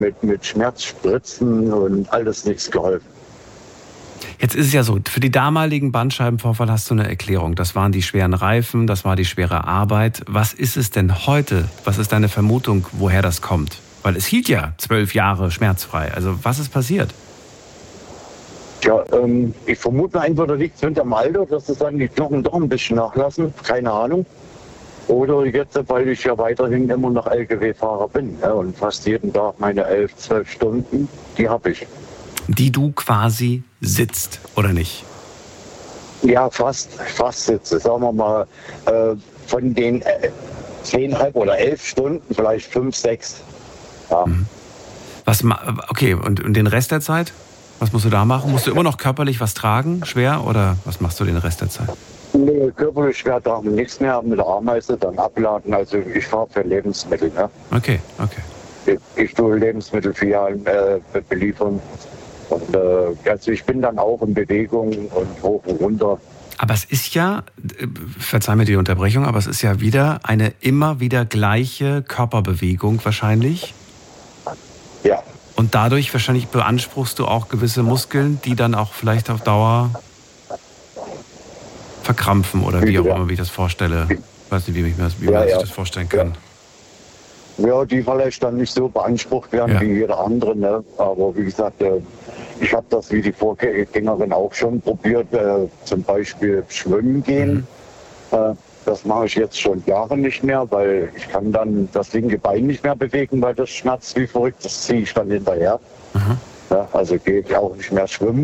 mit Schmerzspritzen und alles nichts geholfen. Jetzt ist es ja so, für die damaligen Bandscheibenvorfall hast du eine Erklärung. Das waren die schweren Reifen, das war die schwere Arbeit. Was ist es denn heute? Was ist deine Vermutung, woher das kommt? Weil es hielt ja 12 Jahre schmerzfrei. Also was ist passiert? Ja, ich vermute einfach, da liegt es mit dem Alter, dass es dann die Knochen doch ein bisschen nachlassen. Keine Ahnung. Oder jetzt, weil ich ja weiterhin immer noch LKW-Fahrer bin. Ja, und fast jeden Tag meine 11, 12 Stunden, die habe ich. Die du quasi sitzt, oder nicht? Ja, fast sitze. Sagen wir mal, von den 10,5 oder 11 Stunden, vielleicht 5, 6. Ja. Okay, und den Rest der Zeit? Was musst du da machen? Musst du immer noch körperlich was tragen, schwer, oder was machst du den Rest der Zeit? Nee, körperlich schwer darf man nichts mehr, mit der Ameise dann abladen. Also ich fahre für Lebensmittel. Ne? Okay. Ich tue Lebensmittelfilialen beliefern. Und also ich bin dann auch in Bewegung und hoch und runter. Aber es ist ja, verzeih mir die Unterbrechung, aber es ist ja wieder eine immer wieder gleiche Körperbewegung wahrscheinlich. Ja. Und dadurch wahrscheinlich beanspruchst du auch gewisse Muskeln, die dann auch vielleicht auf Dauer verkrampfen oder wie auch immer ich das vorstelle. Ich weiß nicht, wie man sich das vorstellen kann. Ja, die vielleicht dann nicht so beansprucht werden wie jeder andere. Ne? Aber wie gesagt, ich habe das wie die Vorgängerin auch schon probiert. Zum Beispiel schwimmen gehen. Das mache ich jetzt schon Jahre nicht mehr, weil ich kann dann das linke Bein nicht mehr bewegen, weil das schmerzt wie verrückt. Das ziehe ich dann hinterher. Ja, also gehe ich auch nicht mehr schwimmen.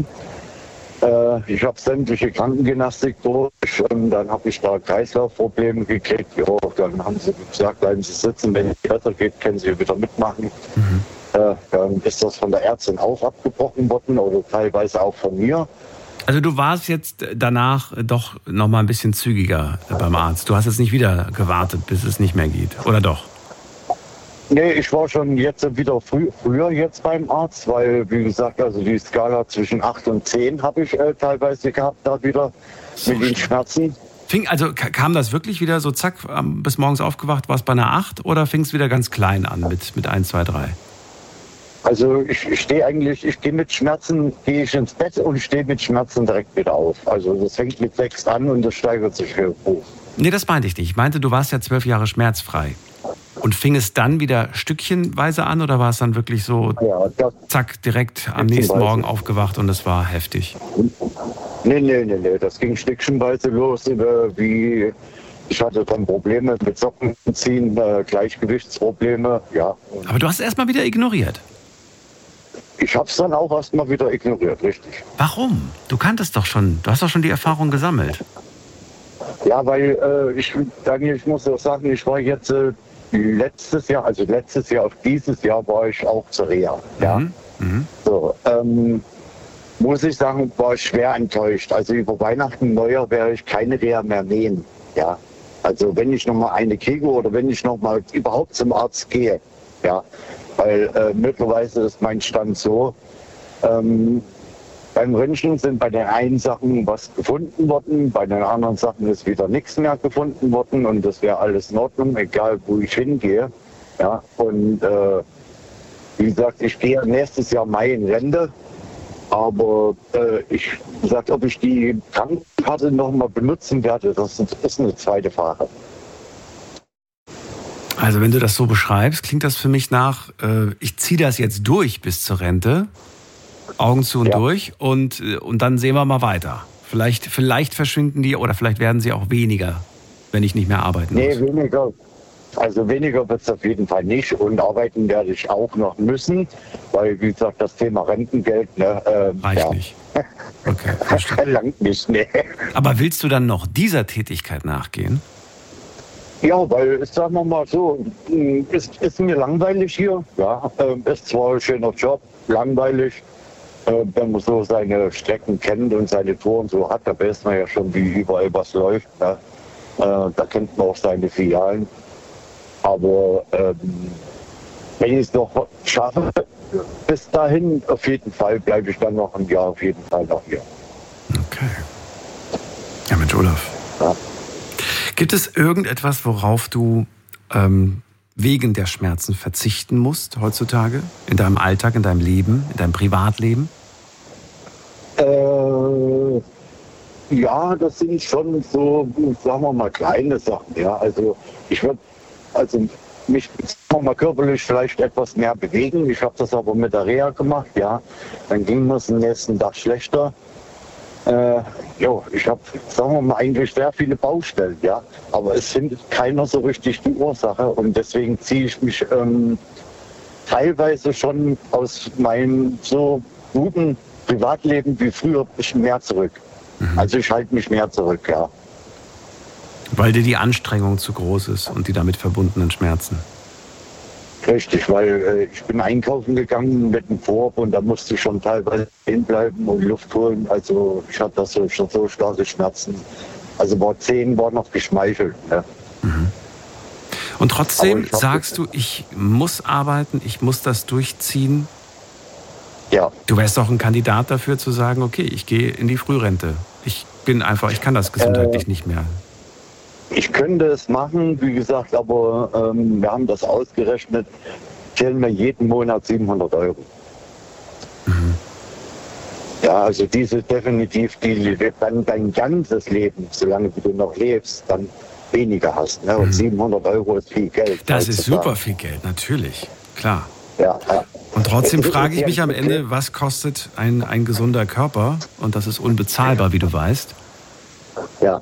Ich habe sämtliche Krankengymnastik durch und dann habe ich da Kreislaufprobleme gekriegt. Ja, dann haben sie gesagt, bleiben Sie sitzen, wenn es weitergeht, können Sie wieder mitmachen. Dann ist das von der Ärztin auch abgebrochen worden oder teilweise auch von mir. Also du warst jetzt danach doch noch mal ein bisschen zügiger beim Arzt. Du hast jetzt nicht wieder gewartet, bis es nicht mehr geht, oder doch? Nee, ich war schon jetzt wieder früher jetzt beim Arzt, weil, wie gesagt, also die Skala zwischen 8 und 10 habe ich teilweise gehabt, da wieder so mit den Schmerzen. Kam das wirklich wieder so zack, bis morgens aufgewacht, warst bei einer 8 oder fing es wieder ganz klein an mit 1, 2, 3? Also ich gehe mit Schmerzen, gehe ich ins Bett und stehe mit Schmerzen direkt wieder auf. Also das fängt mit 6 an und das steigert sich hoch. Nee, das meinte ich nicht. Ich meinte, du warst ja 12 Jahre schmerzfrei. Und fing es dann wieder stückchenweise an oder war es dann wirklich so, zack, direkt am nächsten Morgen aufgewacht und es war heftig? Nee, das ging stückchenweise los, wie ich hatte dann Probleme mit Socken ziehen, Gleichgewichtsprobleme, ja. Aber du hast es erstmal wieder ignoriert? Ich habe es dann auch erstmal wieder ignoriert, richtig. Warum? Du kanntest doch schon, du hast doch schon die Erfahrung gesammelt. Ja, weil ich muss auch sagen, ich war jetzt letztes Jahr auf dieses Jahr war ich auch zur Reha. Ja. So, muss ich sagen, war ich schwer enttäuscht. Also über Weihnachten, Neujahr werde ich keine Reha mehr nehmen. Ja. Also wenn ich nochmal eine kriege oder wenn ich nochmal überhaupt zum Arzt gehe. Ja. Weil mittlerweile ist mein Stand so, beim Röntgen sind bei den einen Sachen was gefunden worden, bei den anderen Sachen ist wieder nichts mehr gefunden worden und das wäre alles in Ordnung, egal wo ich hingehe. Ja, und wie gesagt, ich gehe nächstes Jahr Mai in Rente, aber ob ich die Krankenkarte nochmal benutzen werde, das ist eine zweite Frage. Also wenn du das so beschreibst, klingt das für mich nach, ich ziehe das jetzt durch bis zur Rente. Augen zu und durch und dann sehen wir mal weiter. Vielleicht verschwinden die oder vielleicht werden sie auch weniger, wenn ich nicht mehr arbeiten muss. Nee, weniger. Also weniger wird es auf jeden Fall nicht und arbeiten werde ich auch noch müssen, weil wie gesagt, das Thema Rentengeld reicht nicht. Okay, verstehe. Langt nicht, nee. Aber willst du dann noch dieser Tätigkeit nachgehen? Ja, weil, sagen wir mal so, ist mir langweilig hier. Ja, ist zwar ein schöner Job, langweilig. Wenn man so seine Strecken kennt und seine Touren so hat, da weiß man ja schon, wie überall was läuft. Ne? Da kennt man auch seine Filialen. Aber wenn ich es noch schaffe, bis dahin auf jeden Fall bleibe ich dann noch ein Jahr auf jeden Fall noch hier. Okay. Ja, Mensch, Olaf. Ja. Gibt es irgendetwas, worauf du wegen der Schmerzen verzichten musst heutzutage? In deinem Alltag, in deinem Leben, in deinem Privatleben? Ja, das sind schon so, sagen wir mal, kleine Sachen. Ja, also ich würde mich, sagen wir mal, körperlich vielleicht etwas mehr bewegen. Ich habe das aber mit der Reha gemacht. Ja, dann ging mir es am nächsten Tag schlechter. Ich habe, sagen wir mal, eigentlich sehr viele Baustellen. Ja, aber es findet keiner so richtig die Ursache und deswegen ziehe ich mich teilweise schon aus meinem so guten Privatleben wie früher ein bisschen mehr zurück. Also ich halte mich mehr zurück, ja. Weil dir die Anstrengung zu groß ist und die damit verbundenen Schmerzen. Richtig, weil ich bin einkaufen gegangen mit dem Korb und da musste ich schon teilweise hinbleiben und Luft holen. Also ich hatte so starke Schmerzen. Also 10 war noch geschmeichelt. Ja. Und trotzdem sagst du, ich muss arbeiten, ich muss das durchziehen. Ja. Du wärst doch ein Kandidat dafür zu sagen, okay, ich gehe in die Frührente. Ich kann das gesundheitlich nicht mehr. Ich könnte es machen, wie gesagt, aber wir haben das ausgerechnet, zählen mir jeden Monat 700 €. Ja, also diese definitiv, die dann dein ganzes Leben, solange du noch lebst, dann weniger hast. Ne? Und 700 € ist viel Geld. Das ist super viel Geld, natürlich, klar. Ja. Und trotzdem frage ich mich am Ende, was kostet ein gesunder Körper? Und das ist unbezahlbar, wie du weißt. Ja.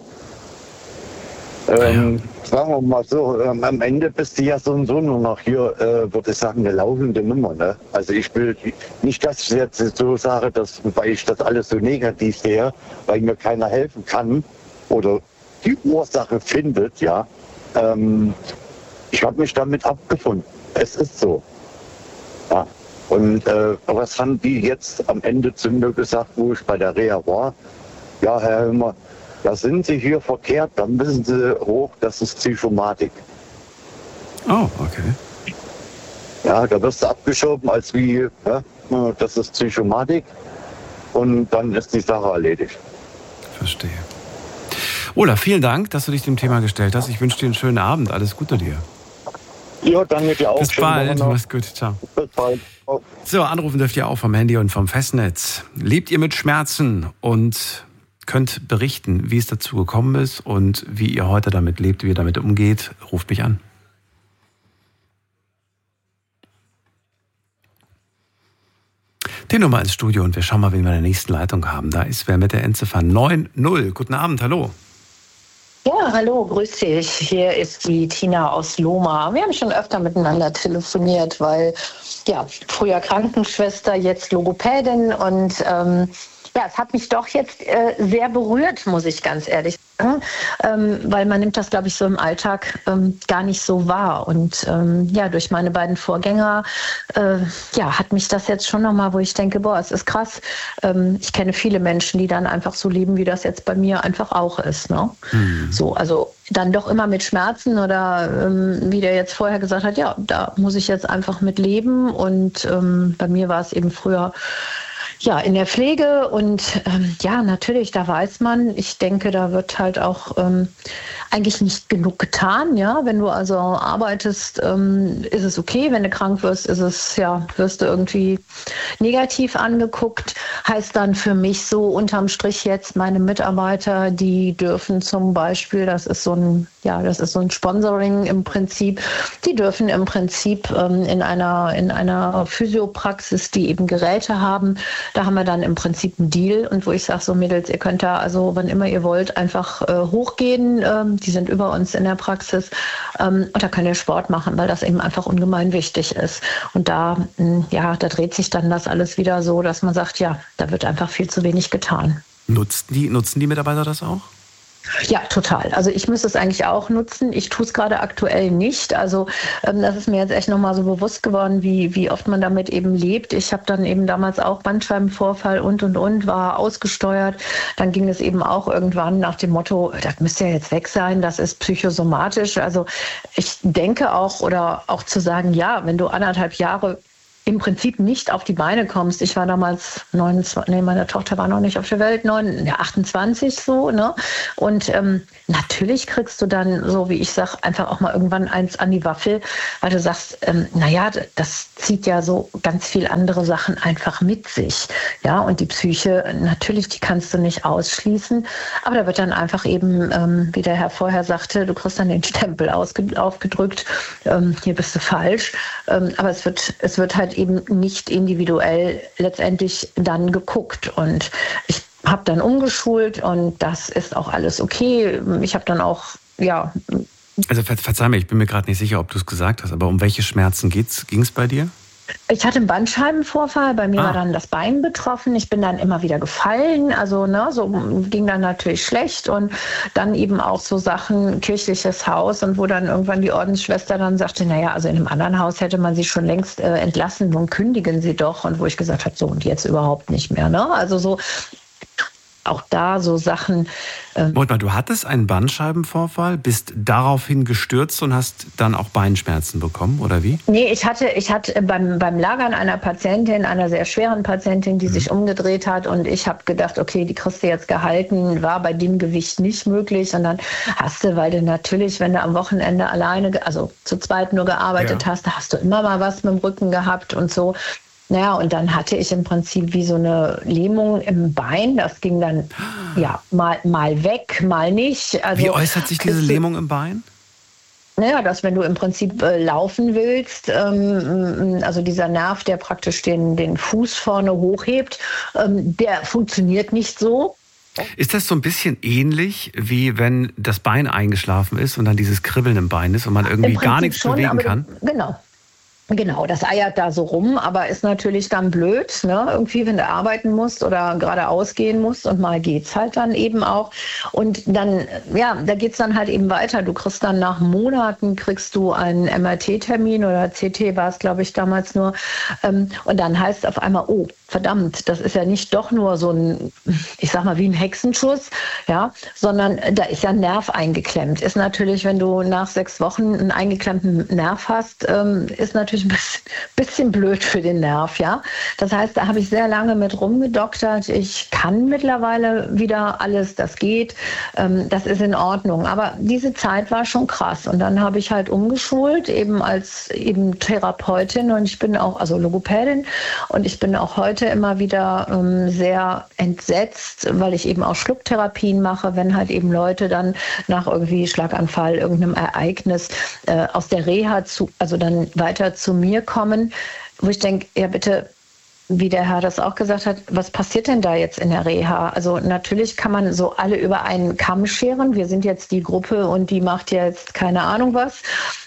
Sagen wir mal so, am Ende bist du ja so und so nur noch hier, würde ich sagen, eine laufende Nummer. Ne? Also ich will nicht, dass ich jetzt so sage, weil ich das alles so negativ sehe, weil mir keiner helfen kann oder die Ursache findet, ja. Ich habe mich damit abgefunden. Es ist so. Ja. Und was haben die jetzt am Ende zu mir gesagt, wo ich bei der Reha war? Ja, Herr Hellmer, da sind Sie hier verkehrt, dann müssen Sie hoch, das ist Psychomatik. Oh, okay. Ja, da wirst du abgeschoben als wie, ja, das ist Psychomatik und dann ist die Sache erledigt. Verstehe. Olaf, vielen Dank, dass du dich dem Thema gestellt hast. Ich wünsche dir einen schönen Abend. Alles Gute dir. Ja, danke dir auch. Bis bald. Mach's gut. Ciao. Bis bald. Oh. So, anrufen dürft ihr auch vom Handy und vom Festnetz. Lebt ihr mit Schmerzen und könnt berichten, wie es dazu gekommen ist und wie ihr heute damit lebt, wie ihr damit umgeht? Ruft mich an. Die Nummer ins Studio und wir schauen mal, wen wir in der nächsten Leitung haben. Da ist wer mit der Endziffer 90. Guten Abend, hallo. Ja, hallo, grüß dich. Hier ist die Tina aus Lohmar. Wir haben schon öfter miteinander telefoniert, weil ja, früher Krankenschwester, jetzt Logopädin und es hat mich doch jetzt sehr berührt, muss ich ganz ehrlich sagen, weil man nimmt das, glaube ich, so im Alltag gar nicht so wahr. Und durch meine beiden Vorgänger hat mich das jetzt schon nochmal, wo ich denke, es ist krass. Ich kenne viele Menschen, die dann einfach so leben, wie das jetzt bei mir einfach auch ist. Ne? So, also dann doch immer mit Schmerzen oder wie der jetzt vorher gesagt hat, ja, da muss ich jetzt einfach mit leben. Und bei mir war es eben früher in der Pflege und natürlich, da weiß man, ich denke, da wird halt auch eigentlich nicht genug getan, ja. Wenn du also arbeitest, ist es okay. Wenn du krank wirst, wirst du irgendwie negativ angeguckt. Heißt dann für mich so unterm Strich jetzt, meine Mitarbeiter, die dürfen zum Beispiel, das ist so ein Sponsoring im Prinzip, die dürfen im Prinzip in einer Physiopraxis, die eben Geräte haben, da haben wir dann im Prinzip einen Deal und wo ich sage, so Mädels, ihr könnt da also, wann immer ihr wollt, einfach hochgehen. Die sind über uns in der Praxis und da könnt ihr Sport machen, weil das eben einfach ungemein wichtig ist. Und da dreht sich dann das alles wieder so, dass man sagt, ja, da wird einfach viel zu wenig getan. Nutzen die Mitarbeiter das auch? Ja, total. Also ich müsste es eigentlich auch nutzen. Ich tue es gerade aktuell nicht. Also das ist mir jetzt echt nochmal so bewusst geworden, wie oft man damit eben lebt. Ich habe dann eben damals auch Bandscheibenvorfall und, war ausgesteuert. Dann ging es eben auch irgendwann nach dem Motto, das müsste ja jetzt weg sein, das ist psychosomatisch. Also ich denke auch, oder auch zu sagen, ja, wenn du 1,5 Jahre im Prinzip nicht auf die Beine kommst. Ich war damals 29, meine Tochter war noch nicht auf der Welt, 28 so, ne? Und natürlich kriegst du dann, so wie ich sag, einfach auch mal irgendwann eins an die Waffel, weil du sagst, das zieht ja so ganz viel andere Sachen einfach mit sich. Ja, und die Psyche, natürlich, die kannst du nicht ausschließen, aber da wird dann einfach eben, wie der Herr vorher sagte, du kriegst dann den Stempel aufgedrückt, hier bist du falsch. Aber es wird halt eben nicht individuell letztendlich dann geguckt. Und ich habe dann umgeschult und das ist auch alles okay. Ich habe dann auch, ja. Also verzeih mir, ich bin mir gerade nicht sicher, ob du es gesagt hast, aber um welche Schmerzen ging es bei dir? Ich hatte einen Bandscheibenvorfall, bei mir war dann das Bein betroffen. Ich bin dann immer wieder gefallen, also so ging dann natürlich schlecht und dann eben auch so Sachen, kirchliches Haus und wo dann irgendwann die Ordensschwester dann sagte, also in einem anderen Haus hätte man sie schon längst entlassen, nun kündigen sie doch und wo ich gesagt habe, so und jetzt überhaupt nicht mehr, ne? Also so auch da so Sachen. Moment mal, du hattest einen Bandscheibenvorfall, bist daraufhin gestürzt und hast dann auch Beinschmerzen bekommen, oder wie? Nee, ich hatte beim Lagern einer Patientin, einer sehr schweren Patientin, die sich umgedreht hat und ich habe gedacht, okay, die kriegst du jetzt gehalten, war bei dem Gewicht nicht möglich und dann hast du, weil du natürlich, wenn du am Wochenende alleine, also zu zweit nur gearbeitet hast, da hast du immer mal was mit dem Rücken gehabt und so. Naja, und dann hatte ich im Prinzip wie so eine Lähmung im Bein. Das ging dann mal weg, mal nicht. Also, wie äußert sich diese Lähmung im Bein? Naja, dass wenn du im Prinzip laufen willst, also dieser Nerv, der praktisch den Fuß vorne hochhebt, der funktioniert nicht so. Ist das so ein bisschen ähnlich, wie wenn das Bein eingeschlafen ist und dann dieses Kribbeln im Bein ist und man irgendwie gar nichts bewegen kann? Genau, das eiert da so rum, aber ist natürlich dann blöd, ne? Irgendwie, wenn du arbeiten musst oder geradeaus gehen musst und mal geht's halt dann eben auch. Und dann, da geht's dann halt eben weiter. Du kriegst dann nach Monaten einen MRT-Termin oder CT war es, glaube ich, damals nur. Und dann heißt es auf einmal, oh, verdammt, das ist ja nicht doch nur so ein, ich sag mal, wie ein Hexenschuss, ja, sondern da ist ja ein Nerv eingeklemmt. Ist natürlich, wenn du nach 6 Wochen einen eingeklemmten Nerv hast, ist natürlich ein bisschen blöd für den Nerv, ja. Das heißt, da habe ich sehr lange mit rumgedoktert. Ich kann mittlerweile wieder alles, das geht, das ist in Ordnung. Aber diese Zeit war schon krass. Und dann habe ich halt umgeschult, eben als Therapeutin und ich bin auch, also Logopädin und ich bin auch heute immer wieder sehr entsetzt, weil ich eben auch Schlucktherapien mache, wenn halt eben Leute dann nach irgendwie Schlaganfall, irgendeinem Ereignis aus der Reha dann weiter zu mir kommen, wo ich denke, ja bitte, wie der Herr das auch gesagt hat, was passiert denn da jetzt in der Reha? Also natürlich kann man so alle über einen Kamm scheren. Wir sind jetzt die Gruppe und die macht jetzt keine Ahnung was.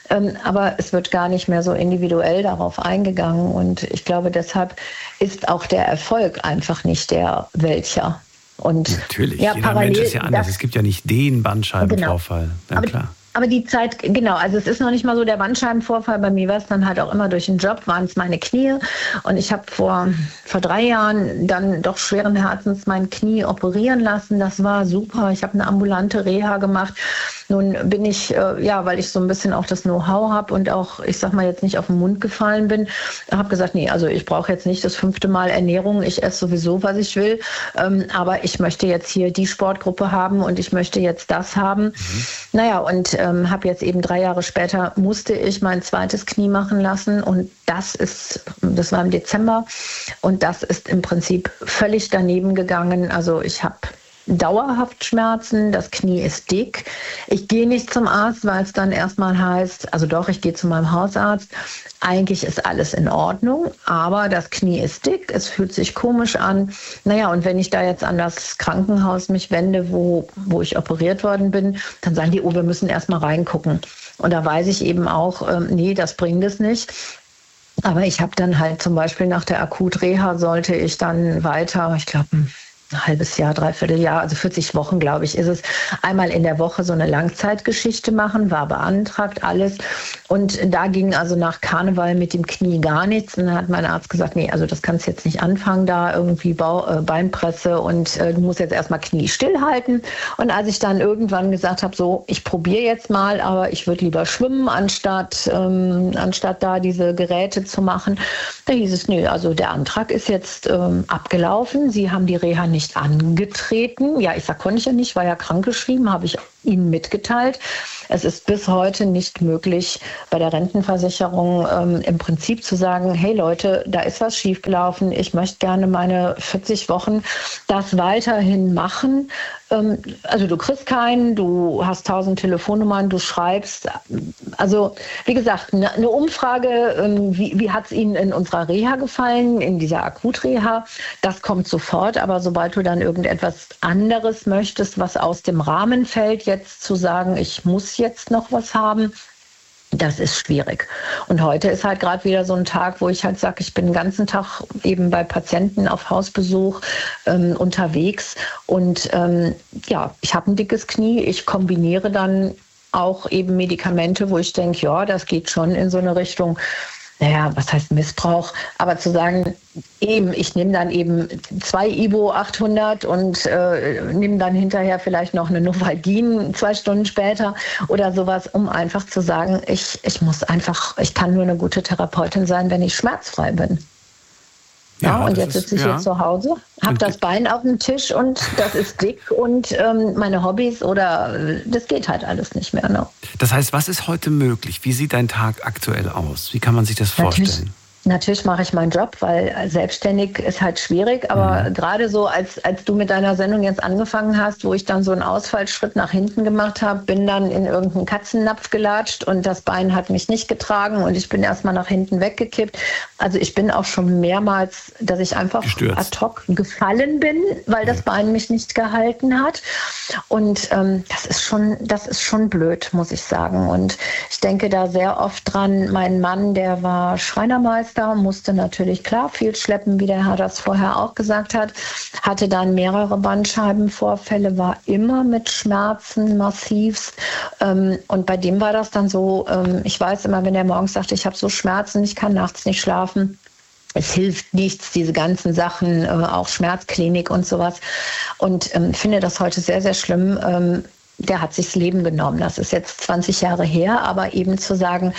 Aber es wird gar nicht mehr so individuell darauf eingegangen. Und ich glaube, deshalb ist auch der Erfolg einfach nicht der welcher. Und natürlich, jeder Mensch ist ja anders. Es gibt ja nicht den Bandscheibenvorfall. Genau. Ja, klar. Aber die Zeit, genau, also es ist noch nicht mal so der Bandscheibenvorfall. Bei mir war es dann halt auch immer durch den Job, waren es meine Knie. Und ich habe vor 3 Jahren dann doch schweren Herzens mein Knie operieren lassen. Das war super. Ich habe eine ambulante Reha gemacht. Nun bin ich, weil ich so ein bisschen auch das Know-how habe und auch, ich sag mal, jetzt nicht auf den Mund gefallen bin, habe gesagt, nee, also ich brauche jetzt nicht das 5. Mal Ernährung. Ich esse sowieso, was ich will. Aber ich möchte jetzt hier die Sportgruppe haben und ich möchte jetzt das haben. Naja, und habe jetzt eben 3 Jahre später, musste ich mein zweites Knie machen lassen und das war im Dezember und das ist im Prinzip völlig daneben gegangen. Also ich habe dauerhaft Schmerzen, das Knie ist dick. Ich gehe nicht zum Arzt, weil es dann erstmal heißt, also doch, ich gehe zu meinem Hausarzt. Eigentlich ist alles in Ordnung, aber das Knie ist dick, es fühlt sich komisch an. Naja, und wenn ich da jetzt an das Krankenhaus mich wende, wo ich operiert worden bin, dann sagen die, oh, wir müssen erstmal reingucken. Und da weiß ich eben auch, nee, das bringt es nicht. Aber ich habe dann halt zum Beispiel nach der Akut-Reha sollte ich dann weiter, ich glaube, ein halbes Jahr, dreiviertel Jahr, also 40 Wochen, glaube ich, ist es, einmal in der Woche so eine Langzeitgeschichte machen, war beantragt, alles. Und da ging also nach Karneval mit dem Knie gar nichts. Und dann hat mein Arzt gesagt, nee, also das kannst du jetzt nicht anfangen, da irgendwie Beinpresse und du musst jetzt erstmal Knie stillhalten. Und als ich dann irgendwann gesagt habe, so, ich probiere jetzt mal, aber ich würde lieber schwimmen, anstatt da diese Geräte zu machen, da hieß es, nö, also der Antrag ist jetzt abgelaufen. Sie haben die Reha nicht angetreten. Ja, ich sag, konnte ich ja nicht, war ja krankgeschrieben, habe ich Ihnen mitgeteilt. Es ist bis heute nicht möglich, bei der Rentenversicherung im Prinzip zu sagen, hey Leute, da ist was schiefgelaufen, ich möchte gerne meine 40 Wochen das weiterhin machen. Also du kriegst keinen, du hast 1000 Telefonnummern, du schreibst. Also wie gesagt, eine Umfrage, wie hat es Ihnen in unserer Reha gefallen, in dieser Akutreha, das kommt sofort. Aber sobald du dann irgendetwas anderes möchtest, was aus dem Rahmen fällt, jetzt zu sagen, ich muss jetzt noch was haben, das ist schwierig. Und heute ist halt gerade wieder so ein Tag, wo ich halt sage, ich bin den ganzen Tag eben bei Patienten auf Hausbesuch unterwegs. Und ja, ich habe ein dickes Knie. Ich kombiniere dann auch eben Medikamente, wo ich denke, ja, das geht schon in so eine Richtung. Naja, was heißt Missbrauch? Aber zu sagen, eben, ich nehme dann eben 2 Ibo 800 und nehme dann hinterher vielleicht noch eine Novalgin 2 Stunden später oder sowas, um einfach zu sagen, ich kann nur eine gute Therapeutin sein, wenn ich schmerzfrei bin. Ja, und jetzt sitze ich hier zu Hause, habe das Bein auf dem Tisch und das ist dick und meine Hobbys das geht halt alles nicht mehr. Ne? Das heißt, was ist heute möglich? Wie sieht dein Tag aktuell aus? Wie kann man sich das vorstellen? Natürlich mache ich meinen Job, weil selbstständig ist halt schwierig. Aber gerade so, als du mit deiner Sendung jetzt angefangen hast, wo ich dann so einen Ausfallschritt nach hinten gemacht habe, bin dann in irgendeinen Katzennapf gelatscht und das Bein hat mich nicht getragen und ich bin erstmal nach hinten weggekippt. Also ich bin auch schon mehrmals, dass ich einfach ad hoc gefallen bin, weil das Bein mich nicht gehalten hat. Und das ist schon blöd, muss ich sagen. Und ich denke da sehr oft dran, mein Mann, der war Schreinermeister, musste natürlich klar viel schleppen, wie der Herr das vorher auch gesagt hat, hatte dann mehrere Bandscheibenvorfälle, war immer mit Schmerzen massivst und bei dem war das dann so, ich weiß immer, wenn er morgens sagt, ich habe so Schmerzen, ich kann nachts nicht schlafen, es hilft nichts, diese ganzen Sachen, auch Schmerzklinik und sowas und finde das heute sehr, sehr schlimm. Der hat sich das Leben genommen. Das ist jetzt 20 Jahre her, aber eben zu sagen,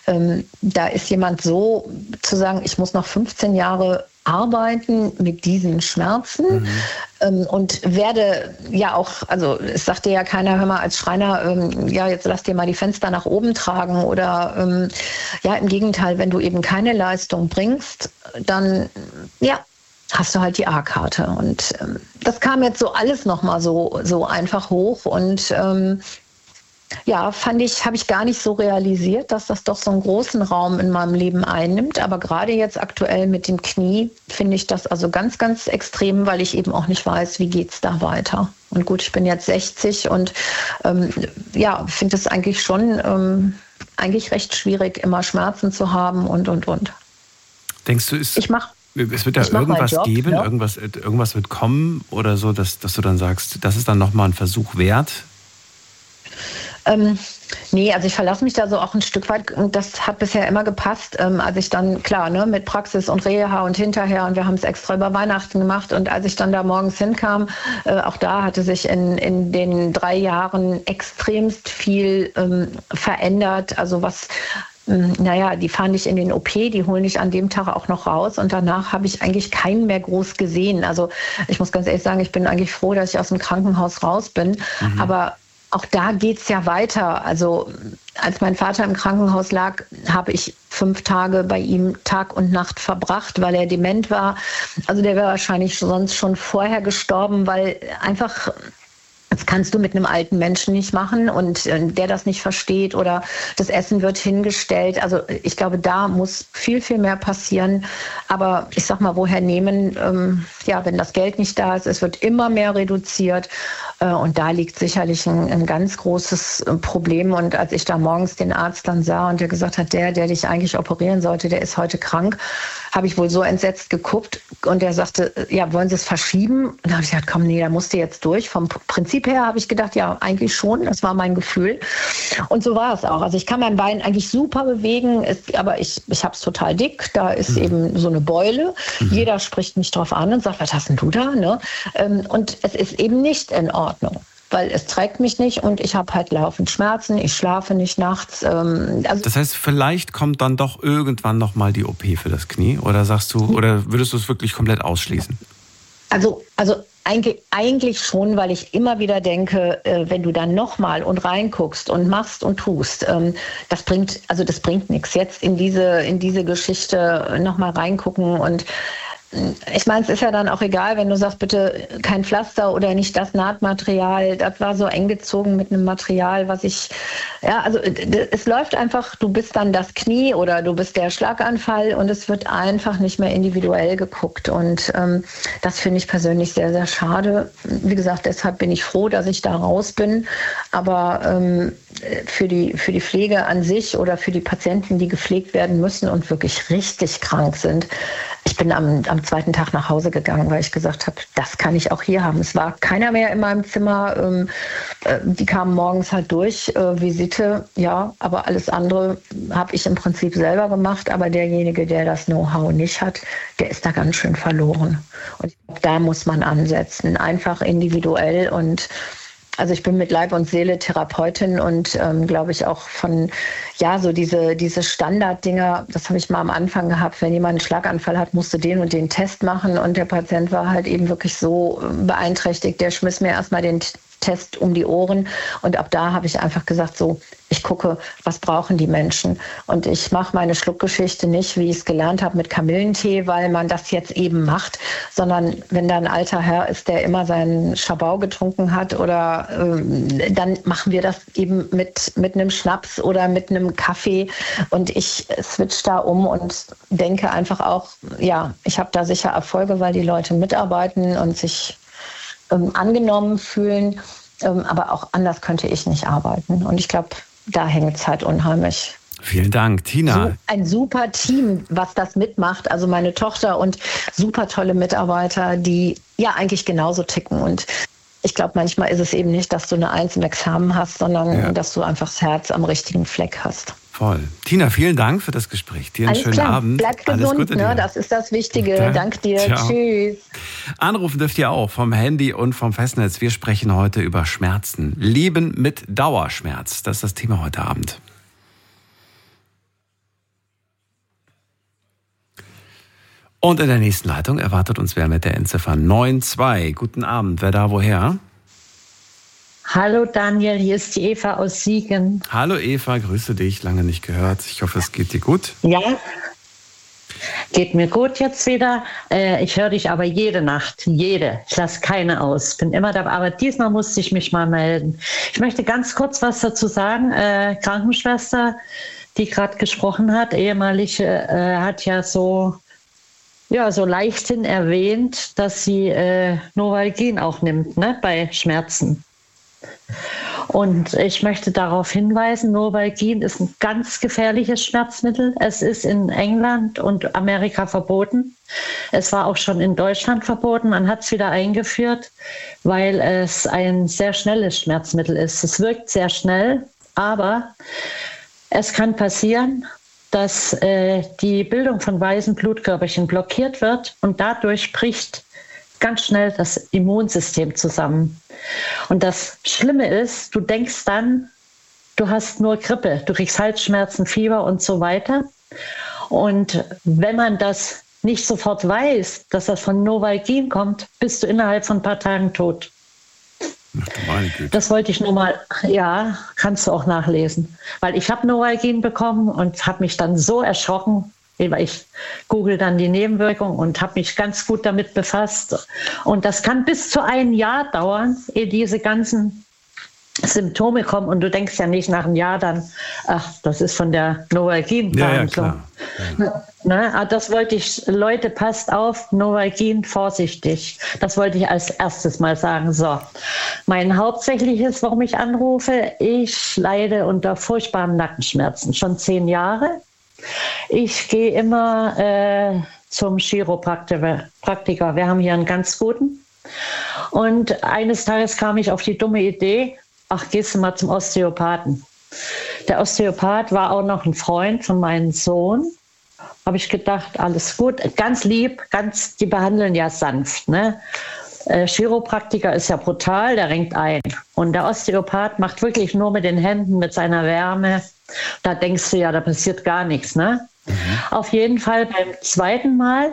da ist jemand so, zu sagen, ich muss noch 15 Jahre arbeiten mit diesen Schmerzen und werde ja auch, also es sagte ja keiner, hör mal als Schreiner, ja jetzt lass dir mal die Fenster nach oben tragen oder ja im Gegenteil, wenn du eben keine Leistung bringst, dann ja, hast du halt die A-Karte. Und das kam jetzt so alles nochmal so einfach hoch. Und ja, habe ich gar nicht so realisiert, dass das doch so einen großen Raum in meinem Leben einnimmt. Aber gerade jetzt aktuell mit dem Knie finde ich das also ganz, ganz extrem, weil ich eben auch nicht weiß, wie geht's da weiter. Und gut, ich bin jetzt 60 und ja, finde es eigentlich schon eigentlich recht schwierig, immer Schmerzen zu haben und. Denkst du, es wird da irgendwas geben, ja? Irgendwas wird kommen oder so, dass du dann sagst, das ist dann nochmal ein Versuch wert? Nee, also ich verlasse mich da so auch ein Stück weit und das hat bisher immer gepasst, als ich dann, klar, ne, mit Praxis und Reha und hinterher und wir haben es extra über Weihnachten gemacht und als ich dann da morgens hinkam, auch da hatte sich in den 3 Jahren extremst viel verändert, also was naja, die fahren dich in den OP, die holen dich an dem Tag auch noch raus und danach habe ich eigentlich keinen mehr groß gesehen. Also ich muss ganz ehrlich sagen, ich bin eigentlich froh, dass ich aus dem Krankenhaus raus bin, aber auch da geht's ja weiter. Also als mein Vater im Krankenhaus lag, habe ich 5 Tage bei ihm Tag und Nacht verbracht, weil er dement war. Also der wäre wahrscheinlich sonst schon vorher gestorben, weil einfach... Das kannst du mit einem alten Menschen nicht machen und der das nicht versteht oder das Essen wird hingestellt. Also ich glaube, da muss viel, viel mehr passieren. Aber ich sag mal, woher nehmen? Ja, wenn das Geld nicht da ist, es wird immer mehr reduziert. Und da liegt sicherlich ein ganz großes Problem. Und als ich da morgens den Arzt dann sah und der gesagt hat, der dich eigentlich operieren sollte, der ist heute krank, habe ich wohl so entsetzt geguckt und er sagte, ja, wollen Sie es verschieben? Und da habe ich gesagt, komm, nee, da musst du jetzt durch. Vom Prinzip her habe ich gedacht, ja, eigentlich schon, das war mein Gefühl. Und so war es auch. Also ich kann mein Bein eigentlich super bewegen, aber ich habe es total dick, da ist eben so eine Beule. Jeder spricht mich drauf an und sagt, was hast denn du da? Ne? Und es ist eben nicht in Ordnung, weil es trägt mich nicht und ich habe halt laufend Schmerzen, ich schlafe nicht nachts. Also das heißt, vielleicht kommt dann doch irgendwann nochmal die OP für das Knie oder sagst du, oder würdest du es wirklich komplett ausschließen? Also eigentlich schon, weil ich immer wieder denke, wenn du dann nochmal und reinguckst und machst und tust, das bringt nichts. Jetzt in diese Geschichte nochmal reingucken und ich meine, es ist ja dann auch egal, wenn du sagst, bitte kein Pflaster oder nicht das Nahtmaterial. Das war so eng gezogen mit einem Material, es läuft einfach, du bist dann das Knie oder du bist der Schlaganfall und es wird einfach nicht mehr individuell geguckt. Und das finde ich persönlich sehr, sehr schade. Wie gesagt, deshalb bin ich froh, dass ich da raus bin. Aber für die Pflege an sich oder für die Patienten, die gepflegt werden müssen und wirklich richtig krank sind, ich bin am zweiten Tag nach Hause gegangen, weil ich gesagt habe, das kann ich auch hier haben. Es war keiner mehr in meinem Zimmer. Die kamen morgens halt durch, Visite, ja, aber alles andere habe ich im Prinzip selber gemacht. Aber derjenige, der das Know-how nicht hat, der ist da ganz schön verloren. Und ich glaube, da muss man ansetzen, einfach individuell und also ich bin mit Leib und Seele Therapeutin und glaube ich auch von, ja, so diese Standarddinger, das habe ich mal am Anfang gehabt, wenn jemand einen Schlaganfall hat, musste den und den Test machen und der Patient war halt eben wirklich so beeinträchtigt, der schmiss mir erstmal den Test um die Ohren und ab da habe ich einfach gesagt, so, ich gucke, was brauchen die Menschen und ich mache meine Schluckgeschichte nicht, wie ich es gelernt habe mit Kamillentee, weil man das jetzt eben macht, sondern wenn da ein alter Herr ist, der immer seinen Schabau getrunken hat oder dann machen wir das eben mit einem Schnaps oder mit einem Kaffee und ich switch da um und denke einfach auch, ja, ich habe da sicher Erfolge, weil die Leute mitarbeiten und sich angenommen fühlen, aber auch anders könnte ich nicht arbeiten. Und ich glaube, da hängt es halt unheimlich. Vielen Dank, Tina. So ein super Team, was das mitmacht. Also meine Tochter und super tolle Mitarbeiter, die ja eigentlich genauso ticken. Und ich glaube, manchmal ist es eben nicht, dass du eine 1 im Examen hast, sondern dass du einfach das Herz am richtigen Fleck hast. Voll. Tina, vielen Dank für das Gespräch. Dir einen schönen Abend. Bleib gesund, ne? Das ist das Wichtige. Danke dir. Ciao. Tschüss. Anrufen dürft ihr auch vom Handy und vom Festnetz. Wir sprechen heute über Schmerzen. Leben mit Dauerschmerz. Das ist das Thema heute Abend. Und in der nächsten Leitung erwartet uns wer mit der Endziffer 92. Guten Abend. Wer da woher? Hallo Daniel, hier ist die Eva aus Siegen. Hallo Eva, grüße dich. Lange nicht gehört. Ich hoffe, es geht dir gut. Ja, geht mir gut jetzt wieder. Ich höre dich aber jede Nacht, jede. Ich lasse keine aus. Bin immer dabei, aber diesmal musste ich mich mal melden. Ich möchte ganz kurz was dazu sagen. Krankenschwester, die gerade gesprochen hat, ehemalige, hat ja so leichthin erwähnt, dass sie Novalgin auch nimmt, ne, bei Schmerzen. Und ich möchte darauf hinweisen, Novalgin ist ein ganz gefährliches Schmerzmittel. Es ist in England und Amerika verboten. Es war auch schon in Deutschland verboten. Man hat es wieder eingeführt, weil es ein sehr schnelles Schmerzmittel ist. Es wirkt sehr schnell, aber es kann passieren, dass die Bildung von weißen Blutkörperchen blockiert wird und dadurch bricht ganz schnell das Immunsystem zusammen. Und das Schlimme ist, du denkst dann, du hast nur Grippe, du kriegst Halsschmerzen, Fieber und so weiter. Und wenn man das nicht sofort weiß, dass das von Novalgin kommt, bist du innerhalb von ein paar Tagen tot. Das wollte ich nur mal, ja, kannst du auch nachlesen. Weil ich habe Novalgin bekommen und habe mich dann so erschrocken, weil ich google dann die Nebenwirkungen und habe mich ganz gut damit befasst. Und das kann bis zu 1 Jahr dauern, ehe diese ganzen Symptome kommen. Und du denkst ja nicht nach einem Jahr dann, ach, das ist von der Novalgin-Behandlung. Ja, ne, das wollte ich, Leute, passt auf, Novalgin, vorsichtig. Das wollte ich als erstes mal sagen. So, mein hauptsächliches, warum ich anrufe, ich leide unter furchtbaren Nackenschmerzen, schon 10 Jahre. Ich gehe immer zum Chiropraktiker. Wir haben hier einen ganz guten. Und eines Tages kam ich auf die dumme Idee, ach, gehst du mal zum Osteopathen. Der Osteopath war auch noch ein Freund von meinem Sohn. Habe ich gedacht, alles gut, ganz lieb, die behandeln ja sanft. Ne? Chiropraktiker ist ja brutal, der renkt ein. Und der Osteopath macht wirklich nur mit den Händen, mit seiner Wärme. Da denkst du ja, da passiert gar nichts. Ne? Auf jeden Fall beim zweiten Mal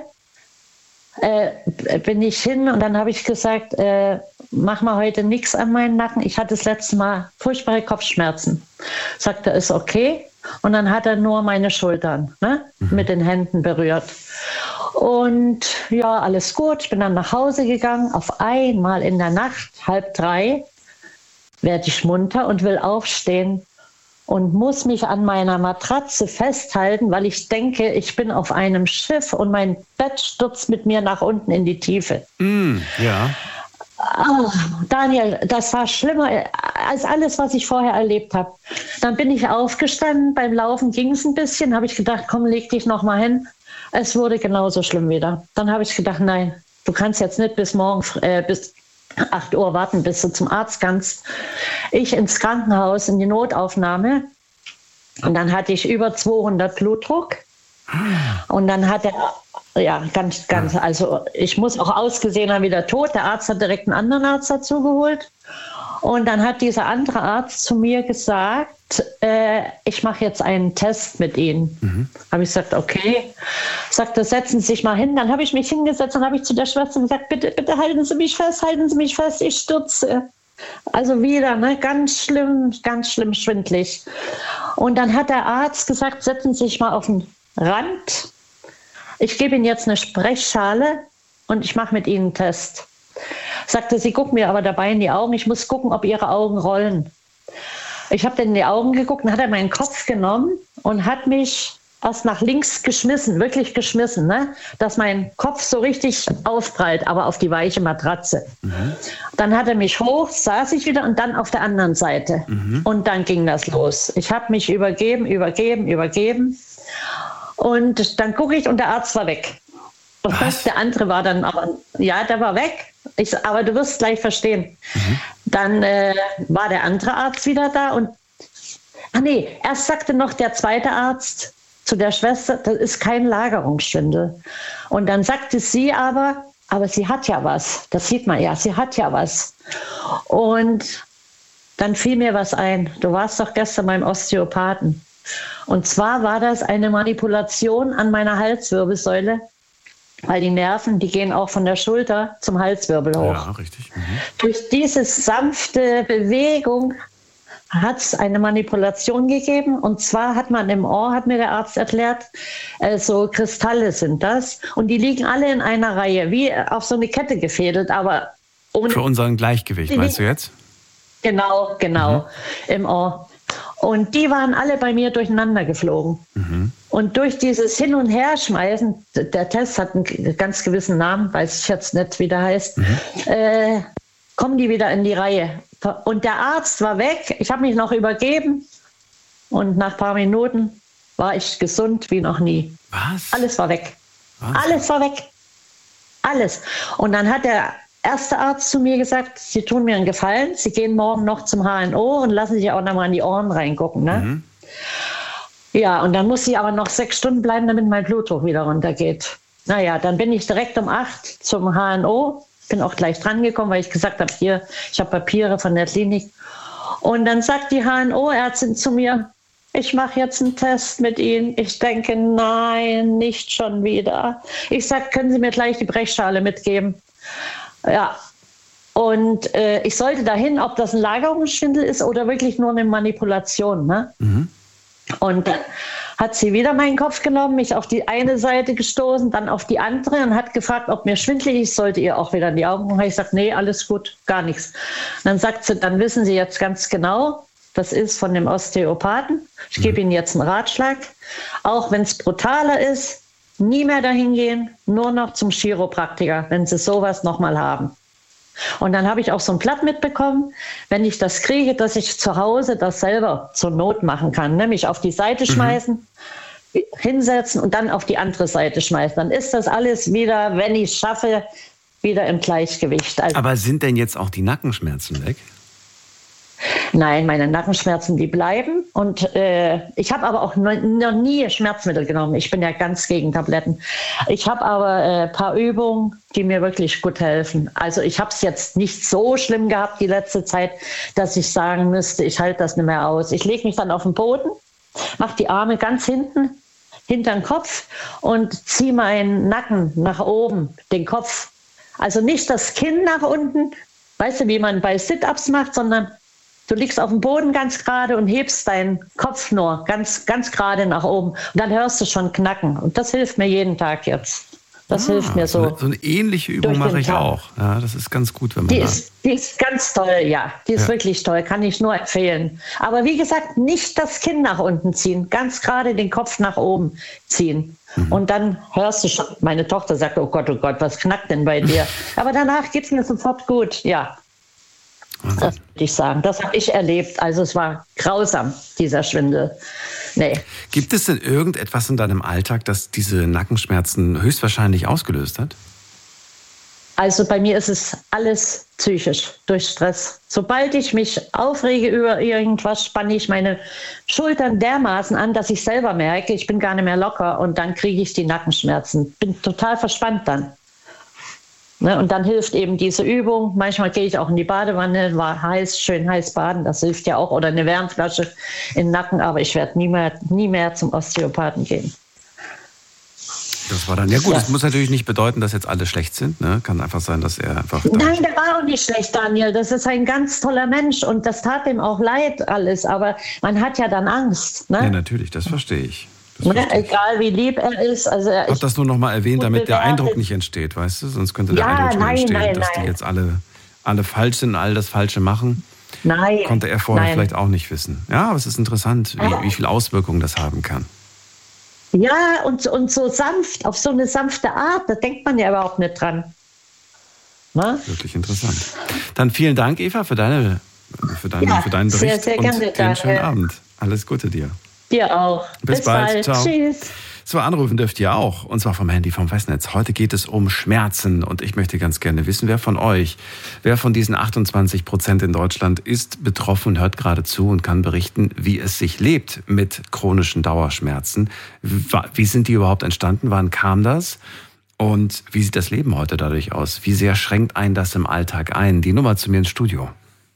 bin ich hin und dann habe ich gesagt, mach mal heute nichts an meinen Nacken. Ich hatte das letzte Mal furchtbare Kopfschmerzen. Sagt er, ist okay. Und dann hat er nur meine Schultern mit den Händen berührt. Und ja, alles gut. Ich bin dann nach Hause gegangen. Auf einmal in der Nacht, 2:30, werde ich munter und will aufstehen und muss mich an meiner Matratze festhalten, weil ich denke, ich bin auf einem Schiff und mein Bett stürzt mit mir nach unten in die Tiefe. Ja. Oh, Daniel, das war schlimmer als alles, was ich vorher erlebt habe. Dann bin ich aufgestanden, beim Laufen ging es ein bisschen, habe ich gedacht, komm, leg dich noch mal hin. Es wurde genauso schlimm wieder. Dann habe ich gedacht, nein, du kannst jetzt nicht bis morgen, bis 8 Uhr warten, bis du zum Arzt kannst. Ich ins Krankenhaus, in die Notaufnahme. Und dann hatte ich über 200 Blutdruck. Und dann hat er, ja, ganz, also ich muss auch ausgesehen haben wie der Tod. Der Arzt hat direkt einen anderen Arzt dazu geholt. Und dann hat dieser andere Arzt zu mir gesagt, ich mache jetzt einen Test mit Ihnen. Habe ich gesagt, okay. Sagte, setzen Sie sich mal hin. Dann habe ich mich hingesetzt und habe ich zu der Schwester gesagt, bitte halten Sie mich fest, ich stürze. Also wieder, ne, ganz schlimm schwindlig. Und dann hat der Arzt gesagt, setzen Sie sich mal auf den Rand. Ich gebe Ihnen jetzt eine Sprechschale und ich mache mit Ihnen einen Test. Sagte, Sie gucken mir aber dabei in die Augen. Ich muss gucken, ob Ihre Augen rollen. Ich habe dann in die Augen geguckt und hat er meinen Kopf genommen und hat mich erst nach links geschmissen, wirklich geschmissen, ne? Dass mein Kopf so richtig aufprallt, aber auf die weiche Matratze. Dann hat er mich hoch, saß ich wieder und dann auf der anderen Seite. Und dann ging das los. Ich habe mich übergeben. Und dann gucke ich und der Arzt war weg. Und der andere war dann aber, ja, der war weg. Aber du wirst gleich verstehen. Dann war der andere Arzt wieder da und, erst sagte noch der zweite Arzt zu der Schwester, das ist kein Lagerungsschwindel. Und dann sagte sie aber sie hat ja was. Das sieht man ja, sie hat ja was. Und dann fiel mir was ein. Du warst doch gestern beim Osteopathen. Und zwar war das eine Manipulation an meiner Halswirbelsäule, weil die Nerven, die gehen auch von der Schulter zum Halswirbel hoch. Ja, richtig. Durch diese sanfte Bewegung hat es eine Manipulation gegeben. Und zwar hat man im Ohr, hat mir der Arzt erklärt, so Kristalle sind das. Und die liegen alle in einer Reihe, wie auf so eine Kette gefädelt, aber ohne... Für unseren Gleichgewicht, meinst du jetzt? Genau, im Ohr. Und die waren alle bei mir durcheinander geflogen. Und durch dieses Hin- und Herschmeißen, der Test hat einen ganz gewissen Namen, weiß ich jetzt nicht, wie der heißt, kommen die wieder in die Reihe. Und der Arzt war weg, ich habe mich noch übergeben und nach ein paar Minuten war ich gesund wie noch nie. Was? Alles war weg. Wahnsinn. Alles war weg. Alles. Und dann hat der erste Arzt zu mir gesagt, Sie tun mir einen Gefallen, Sie gehen morgen noch zum HNO und lassen sich auch noch mal in die Ohren reingucken. Ne? Ja, und dann muss ich aber noch 6 Stunden bleiben, damit mein Blutdruck wieder runtergeht. Naja, dann bin ich direkt um 8 zum HNO, bin auch gleich dran gekommen, weil ich gesagt habe, hier, ich habe Papiere von der Klinik. Und dann sagt die HNO-Ärztin zu mir, ich mache jetzt einen Test mit Ihnen. Ich denke, nein, nicht schon wieder. Ich sage, können Sie mir gleich die Brechschale mitgeben? Ja, und ich sollte dahin, ob das ein Lagerungsschwindel ist oder wirklich nur eine Manipulation. Ne? Und dann hat sie wieder meinen Kopf genommen, mich auf die eine Seite gestoßen, dann auf die andere und hat gefragt, ob mir schwindelig ist, sollte ihr auch wieder in die Augen gucken. Ich sage, nee, alles gut, gar nichts. Und dann sagt sie, dann wissen Sie jetzt ganz genau, das ist von dem Osteopathen. Ich gebe Ihnen jetzt einen Ratschlag. Auch wenn es brutaler ist, nie mehr dahin gehen, nur noch zum Chiropraktiker, wenn Sie sowas nochmal haben. Und dann habe ich auch so ein Blatt mitbekommen, wenn ich das kriege, dass ich zu Hause das selber zur Not machen kann. Nämlich auf die Seite schmeißen, hinsetzen und dann auf die andere Seite schmeißen. Dann ist das alles wieder, wenn ich es schaffe, wieder im Gleichgewicht. Also, aber sind denn jetzt auch die Nackenschmerzen weg? Nein, meine Nackenschmerzen, die bleiben. Und ich habe aber auch noch nie Schmerzmittel genommen. Ich bin ja ganz gegen Tabletten. Ich habe aber ein paar Übungen, die mir wirklich gut helfen. Also ich habe es jetzt nicht so schlimm gehabt die letzte Zeit, dass ich sagen müsste, ich halte das nicht mehr aus. Ich lege mich dann auf den Boden, mache die Arme ganz hinten, hinter den Kopf und ziehe meinen Nacken nach oben, den Kopf. Also nicht das Kinn nach unten, weißt du, wie man bei Sit-Ups macht, sondern du liegst auf dem Boden ganz gerade und hebst deinen Kopf nur ganz, ganz gerade nach oben. Und dann hörst du schon knacken. Und das hilft mir jeden Tag jetzt. Das hilft mir so. So eine ähnliche Übung mache ich auch. Ja, das ist ganz gut, wenn man die ist ganz toll, ja. Die ist wirklich toll, kann ich nur empfehlen. Aber wie gesagt, nicht das Kinn nach unten ziehen, ganz gerade den Kopf nach oben ziehen. Und dann hörst du schon, meine Tochter sagt, oh Gott, was knackt denn bei dir? Aber danach geht es mir sofort gut, ja. Das würde ich sagen. Das habe ich erlebt. Also es war grausam, dieser Schwindel. Nee. Gibt es denn irgendetwas in deinem Alltag, das diese Nackenschmerzen höchstwahrscheinlich ausgelöst hat? Also bei mir ist es alles psychisch, durch Stress. Sobald ich mich aufrege über irgendwas, spanne ich meine Schultern dermaßen an, dass ich selber merke, ich bin gar nicht mehr locker und dann kriege ich die Nackenschmerzen. Bin total verspannt dann. Ne, und dann hilft eben diese Übung. Manchmal gehe ich auch in die Badewanne, war heiß, schön heiß baden, das hilft ja auch. Oder eine Wärmflasche in den Nacken, aber ich werde nie mehr zum Osteopathen gehen. Das war dann, ja gut, das muss natürlich nicht bedeuten, dass jetzt alle schlecht sind. Ne? Kann einfach sein, dass er einfach... Nein, der war auch nicht schlecht, Daniel. Das ist ein ganz toller Mensch und das tat ihm auch leid alles. Aber man hat ja dann Angst. Ne? Ja, natürlich, das verstehe ich. Egal wie lieb er ist. Also ich habe das nur noch mal erwähnt, damit der Eindruck nicht entsteht, weißt du? Sonst könnte der Eindruck schon entstehen, dass die jetzt alle falsch sind und all das Falsche machen. Nein. Konnte er vorher vielleicht auch nicht wissen. Ja, aber es ist interessant, wie viel Auswirkungen das haben kann. Ja, und so sanft, auf so eine sanfte Art, da denkt man ja überhaupt nicht dran. Na? Wirklich interessant. Dann vielen Dank, Eva, für deinen Bericht sehr, sehr gerne, und einen schönen Abend. Alles Gute dir. Dir auch. Bis bald. Ciao. Tschüss. So, anrufen dürft ihr auch. Und zwar vom Handy vom Festnetz. Heute geht es um Schmerzen. Und ich möchte ganz gerne wissen, wer von diesen 28% in Deutschland ist betroffen und hört gerade zu und kann berichten, wie es sich lebt mit chronischen Dauerschmerzen. Wie sind die überhaupt entstanden? Wann kam das? Und wie sieht das Leben heute dadurch aus? Wie sehr schränkt einen das im Alltag ein? Die Nummer zu mir ins Studio.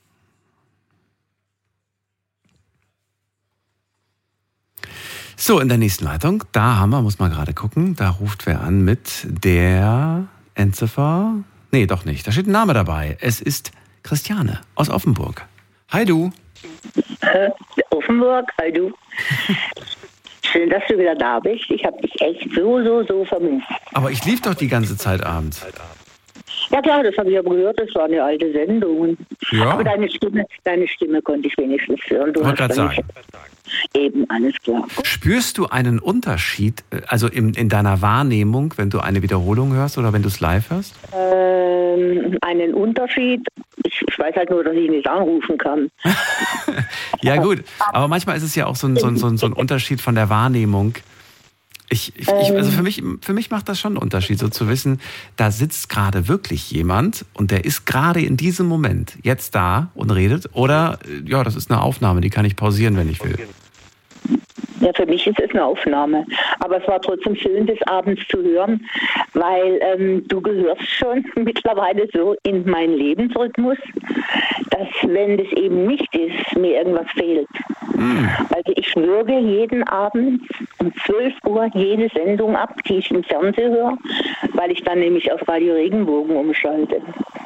So, in der nächsten Leitung, muss man gerade gucken, da ruft wer an mit der Endziffer. Nee, doch nicht, da steht ein Name dabei. Es ist Christiane aus Offenburg. Hi du. Offenburg, hi du. Schön, dass du wieder da bist. Ich habe dich echt so vermisst. Aber ich lief doch die ganze Zeit abends. Ja klar, das habe ich aber gehört, das waren ja alte Sendungen. Ja. Aber deine Stimme konnte ich wenigstens hören. Du hast gerade sagen. Eben, alles klar. Spürst du einen Unterschied, also in deiner Wahrnehmung, wenn du eine Wiederholung hörst oder wenn du es live hörst? Einen Unterschied? Ich weiß halt nur, dass ich nicht anrufen kann. Ja gut, aber manchmal ist es ja auch so ein Unterschied von der Wahrnehmung. Also für mich macht das schon einen Unterschied, so zu wissen, da sitzt gerade wirklich jemand und der ist gerade in diesem Moment jetzt da und redet oder, ja, das ist eine Aufnahme, die kann ich pausieren, wenn ich will. Ja, für mich ist es eine Aufnahme. Aber es war trotzdem schön, das abends zu hören, weil du gehörst schon mittlerweile so in meinen Lebensrhythmus, dass, wenn das eben nicht ist, mir irgendwas fehlt. Also ich würge jeden Abend um 12 Uhr jede Sendung ab, die ich im Fernsehen höre, weil ich dann nämlich auf Radio Regenbogen umschalte.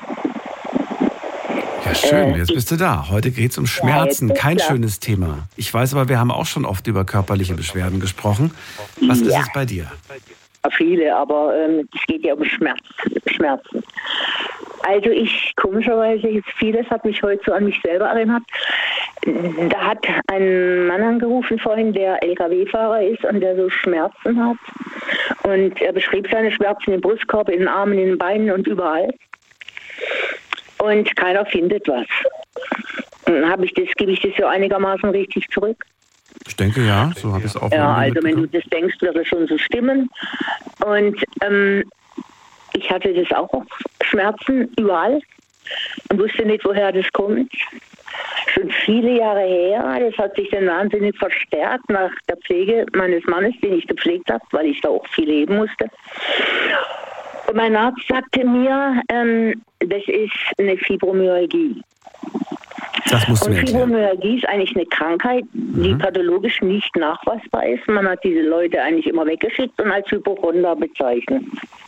Ja, schön, jetzt bist du da. Heute geht es um Schmerzen, kein schönes Thema. Ich weiß aber, wir haben auch schon oft über körperliche Beschwerden gesprochen. Was ist es bei dir? Viele, aber es geht ja um Schmerzen. Also komischerweise, vieles hat mich heute so an mich selber erinnert. Da hat ein Mann angerufen vorhin, der LKW-Fahrer ist und der so Schmerzen hat. Und er beschrieb seine Schmerzen im Brustkorb, in den Armen, in den Beinen und überall. Und keiner findet was. Dann gebe ich das so einigermaßen richtig zurück. Ich denke ja, so habe ich es auch. Ja, also wenn du das denkst, wird es schon so stimmen. Und ich hatte das auch, Schmerzen überall und wusste nicht, woher das kommt. Schon viele Jahre her, das hat sich dann wahnsinnig verstärkt nach der Pflege meines Mannes, den ich gepflegt habe, weil ich da auch viel leben musste. Und mein Arzt sagte mir, das ist eine Fibromyalgie. Das musst du mir erklären. Fibromyalgie ist eigentlich eine Krankheit, die pathologisch nicht nachweisbar ist. Man hat diese Leute eigentlich immer weggeschickt und als Hypochonder bezeichnet.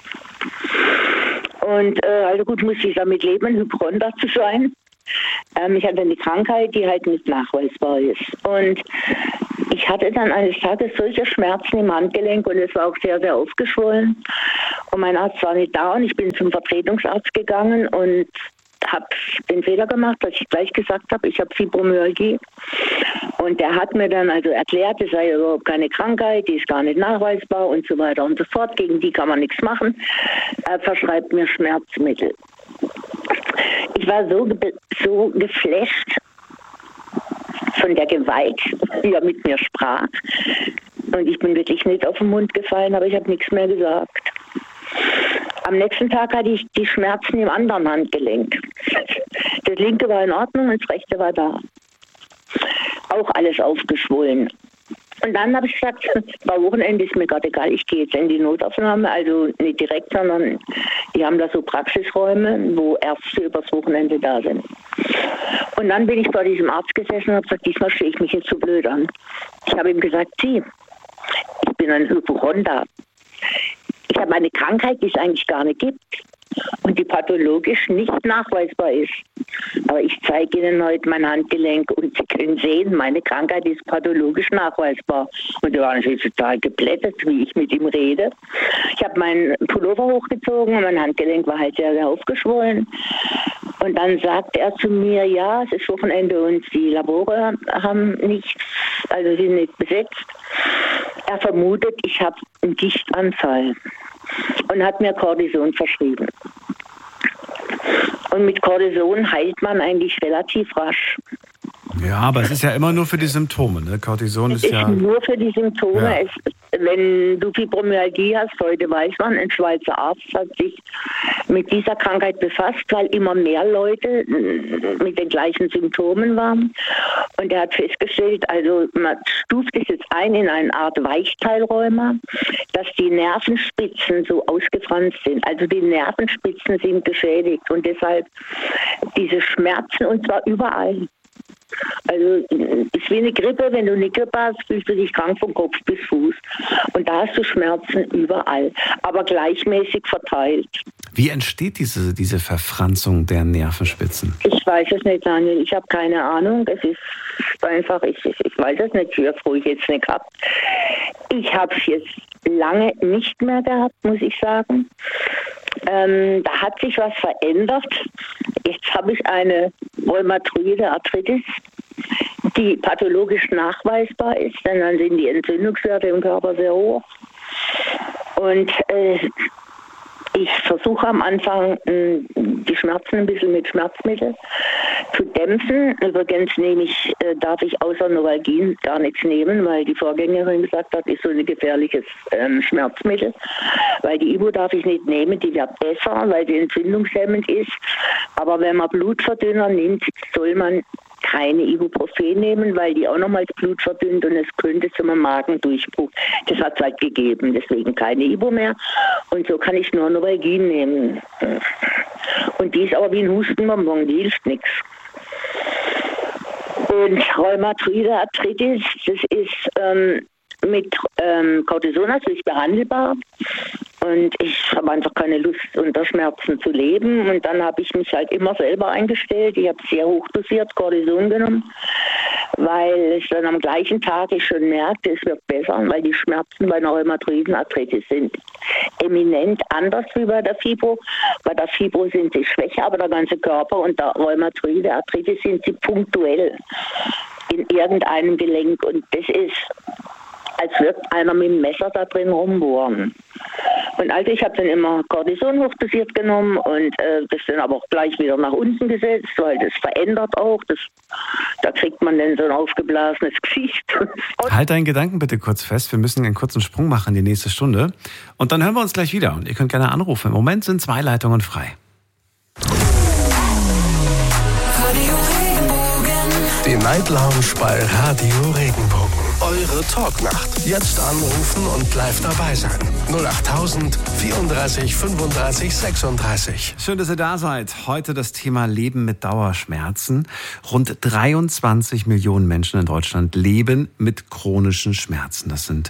Und also gut, muss ich damit leben, Hypochonder zu sein. Ich hatte eine Krankheit, die halt nicht nachweisbar ist. Und ich hatte dann eines Tages solche Schmerzen im Handgelenk und es war auch sehr, sehr aufgeschwollen. Und mein Arzt war nicht da und ich bin zum Vertretungsarzt gegangen und habe den Fehler gemacht, dass ich gleich gesagt habe, ich habe Fibromyalgie. Und der hat mir dann also erklärt, es sei überhaupt keine Krankheit, die ist gar nicht nachweisbar und so weiter und so fort. Gegen die kann man nichts machen. Er verschreibt mir Schmerzmittel. Ich war so geflasht von der Gewalt, wie er mit mir sprach. Und ich bin wirklich nicht auf den Mund gefallen, aber ich habe nichts mehr gesagt. Am nächsten Tag hatte ich die Schmerzen im anderen Handgelenk. Das linke war in Ordnung und das rechte war da. Auch alles aufgeschwollen. Und dann habe ich gesagt, bei Wochenende ist mir gerade egal, ich gehe jetzt in die Notaufnahme, also nicht direkt, sondern die haben da so Praxisräume, wo Ärzte übers Wochenende da sind. Und dann bin ich bei diesem Arzt gesessen und habe gesagt, diesmal stehe ich mich jetzt so blöd an. Ich habe ihm gesagt, ich bin ein Hypochonder. Ich habe eine Krankheit, die es eigentlich gar nicht gibt und die pathologisch nicht nachweisbar ist. Aber ich zeige Ihnen heute mein Handgelenk und Sie können sehen, meine Krankheit ist pathologisch nachweisbar. Und da waren Sie total geblättert, wie ich mit ihm rede. Ich habe meinen Pullover hochgezogen und mein Handgelenk war halt sehr, sehr aufgeschwollen. Und dann sagte er zu mir, ja, es ist Wochenende und die Labore haben nichts, also sind nicht besetzt. Er vermutet, ich habe einen Gichtanfall und hat mir Cortison verschrieben. Und mit Cortison heilt man eigentlich relativ rasch. Ja, aber es ist ja immer nur für die Symptome, ne? Cortison ist ja... nur für die Symptome. Ja. Wenn du Fibromyalgie hast, heute weiß man, ein Schweizer Arzt hat sich mit dieser Krankheit befasst, weil immer mehr Leute mit den gleichen Symptomen waren. Und er hat festgestellt, also man stuft es jetzt ein in eine Art Weichteilrheuma, dass die Nervenspitzen so ausgefranst sind. Also die Nervenspitzen sind geschädigt und deshalb diese Schmerzen, und zwar überall. Also es ist wie eine Grippe, wenn du eine Grippe hast, fühlst du dich krank von Kopf bis Fuß. Und da hast du Schmerzen überall, aber gleichmäßig verteilt. Wie entsteht diese Verfranzung der Nervenspitzen? Ich weiß es nicht, Daniel. Ich habe keine Ahnung. Es ist einfach, ich weiß es nicht, wie froh ich jetzt nicht habe. Ich habe es jetzt lange nicht mehr gehabt, muss ich sagen. Da hat sich was verändert. Jetzt habe ich eine rheumatoide Arthritis, die pathologisch nachweisbar ist, denn dann sind die Entzündungswerte im Körper sehr hoch. Und ich versuche am Anfang, die Schmerzen ein bisschen mit Schmerzmittel zu dämpfen. Übrigens darf ich außer Novalgin gar nichts nehmen, weil die Vorgängerin gesagt hat, ist so ein gefährliches Schmerzmittel. Weil die Ibu darf ich nicht nehmen, die wird besser, weil sie entzündungshemmend ist. Aber wenn man Blutverdünner nimmt, soll man keine Ibuprofen nehmen, weil die auch nochmals Blut verdünnt und es könnte zu einem Magendurchbruch. Das hat es halt gegeben, deswegen keine Ibu mehr. Und so kann ich nur Novalgin nehmen. Und die ist aber wie ein Hustenbonbon, die hilft nichts. Und Rheumatoide Arthritis, das ist mit Cortison natürlich behandelbar. Und ich habe einfach keine Lust, unter Schmerzen zu leben. Und dann habe ich mich halt immer selber eingestellt. Ich habe sehr hochdosiert Cortison genommen, weil es dann am gleichen Tag ich schon merkte, es wird besser, weil die Schmerzen bei einer rheumatoiden Arthritis sind eminent anders wie bei der Fibro. Bei der Fibro sind sie schwächer, aber der ganze Körper, und der rheumatoide Arthritis sind sie punktuell in irgendeinem Gelenk. Und das ist als würde einer mit dem Messer da drin rumbohren. Und also ich habe dann immer Cortison hochdosiert genommen und das dann aber auch gleich wieder nach unten gesetzt, weil das verändert auch. Da kriegt man dann so ein aufgeblasenes Gesicht. Halt deinen Gedanken bitte kurz fest. Wir müssen einen kurzen Sprung machen in die nächste Stunde. Und dann hören wir uns gleich wieder. Und ihr könnt gerne anrufen. Im Moment sind 2 Leitungen frei. Die Night Lounge bei Radio Regenbogen. Eure Talknacht. Jetzt anrufen und live dabei sein. 08000 34 35 36. Schön, dass ihr da seid. Heute das Thema Leben mit Dauerschmerzen. Rund 23 Millionen Menschen in Deutschland leben mit chronischen Schmerzen. Das sind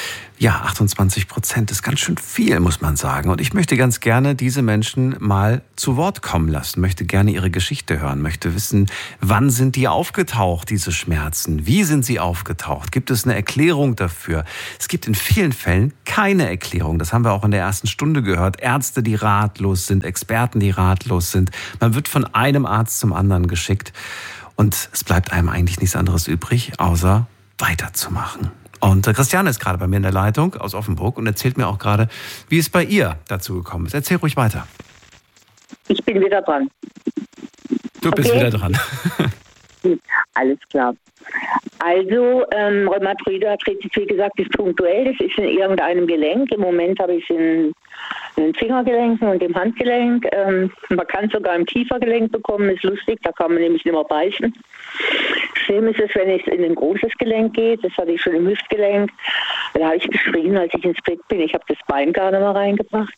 28%, ist ganz schön viel, muss man sagen. Und ich möchte ganz gerne diese Menschen mal zu Wort kommen lassen, möchte gerne ihre Geschichte hören, möchte wissen, wann sind die aufgetaucht, diese Schmerzen? Wie sind sie aufgetaucht? Gibt es eine Erklärung dafür? Es gibt in vielen Fällen keine Erklärung. Das haben wir auch in der ersten Stunde gehört. Ärzte, die ratlos sind, Experten, die ratlos sind. Man wird von einem Arzt zum anderen geschickt. Und es bleibt einem eigentlich nichts anderes übrig, außer weiterzumachen. Und Christiane ist gerade bei mir in der Leitung aus Offenburg und erzählt mir auch gerade, wie es bei ihr dazu gekommen ist. Erzähl ruhig weiter. Ich bin wieder dran. Du bist wieder dran. Alles klar. Also, Rheumatoide Arthritis, wie gesagt, ist punktuell. Das ist in irgendeinem Gelenk. Im Moment habe ich es in den Fingergelenken und im Handgelenk. Man kann es sogar im Kiefergelenk bekommen. Ist lustig, da kann man nämlich nicht mehr beißen. Schlimm ist es, wenn es in ein großes Gelenk geht. Das hatte ich schon im Hüftgelenk. Da habe ich geschrien, als ich ins Bett bin. Ich habe das Bein gar nicht mehr reingebracht.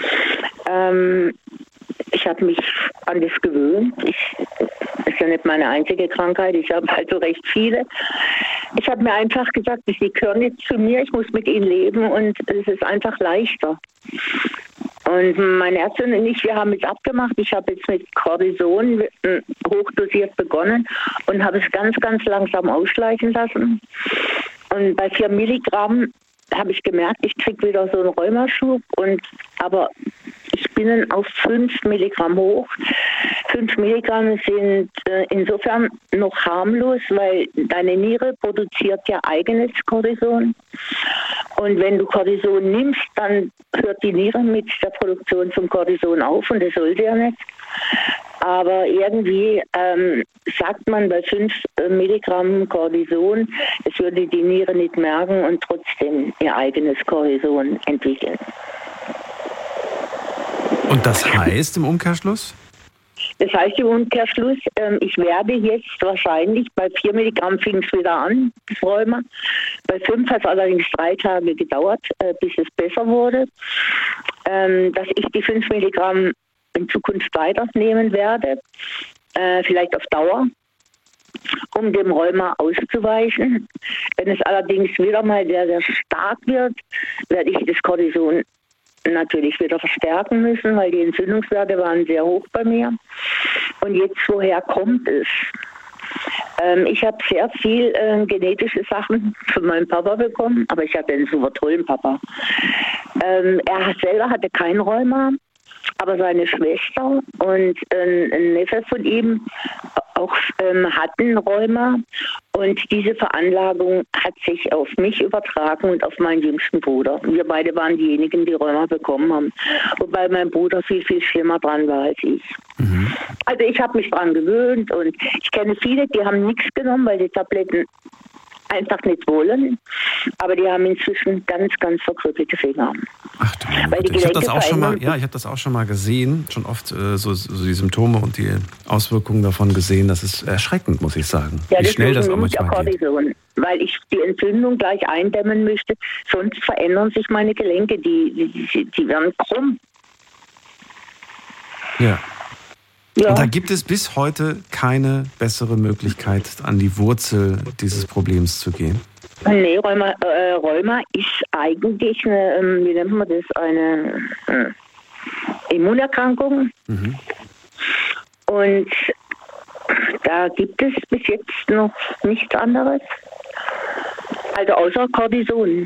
Ich habe mich an das gewöhnt. Das ist ja nicht meine einzige Krankheit. Ich habe also recht viele. Ich habe mir einfach gesagt, die gehören jetzt zu mir. Ich muss mit ihnen leben und es ist einfach leichter. Und meine Ärztin und ich, wir haben es abgemacht. Ich habe jetzt mit Cortison hochdosiert begonnen und habe es ganz, ganz langsam ausschleichen lassen. Und bei 4 Milligramm habe ich gemerkt, ich kriege wieder so einen Rheumaschub. Aber ich bin dann auf 5 Milligramm hoch. 5 Milligramm sind insofern noch harmlos, weil deine Niere produziert ja eigenes Cortison. Und wenn du Cortison nimmst, dann hört die Niere mit der Produktion zum Cortison auf und das sollte ja nicht. Aber irgendwie sagt man bei 5 Milligramm Cortison, es würde die Niere nicht merken und trotzdem ihr eigenes Cortison entwickeln. Und das heißt im Umkehrschluss? Das heißt im Umkehrschluss, ich werde jetzt wahrscheinlich, bei 4 Milligramm fing es wieder an, das Rheuma. Bei 5 hat es allerdings 3 Tage gedauert, bis es besser wurde. Dass ich die 5 Milligramm in Zukunft weiternehmen werde, vielleicht auf Dauer, um dem Rheuma auszuweichen. Wenn es allerdings wieder mal sehr, sehr stark wird, werde ich das Cortison natürlich wieder verstärken müssen, weil die Entzündungswerte waren sehr hoch bei mir. Und jetzt, woher kommt es? Ich habe sehr viel genetische Sachen von meinem Papa bekommen, aber ich hatte einen super tollen Papa. Er selber hatte kein Rheuma, aber seine Schwester und ein Neffe von ihm auch hatten Rheuma und diese Veranlagung hat sich auf mich übertragen und auf meinen jüngsten Bruder. Wir beide waren diejenigen, die Rheuma bekommen haben, wobei mein Bruder viel, viel schlimmer dran war als ich. Mhm. Also ich habe mich dran gewöhnt und ich kenne viele, die haben nichts genommen, weil die Tabletten einfach nicht wollen, aber die haben inzwischen ganz, ganz verkrüppelte Finger. Ach du meine Güte. Ich habe das auch schon mal, ich habe das auch schon mal gesehen, schon oft so die Symptome und die Auswirkungen davon gesehen. Das ist erschreckend, muss ich sagen, wie schnell das auch manchmal geht. Weil ich die Entzündung gleich eindämmen möchte, sonst verändern sich meine Gelenke, die werden krumm. Ja. Ja. Und da gibt es bis heute keine bessere Möglichkeit, an die Wurzel dieses Problems zu gehen? Nee, Rheuma ist eigentlich eine, wie nennt man das, eine Immunerkrankung. Mhm. Und da gibt es bis jetzt noch nichts anderes. Also außer Cortison.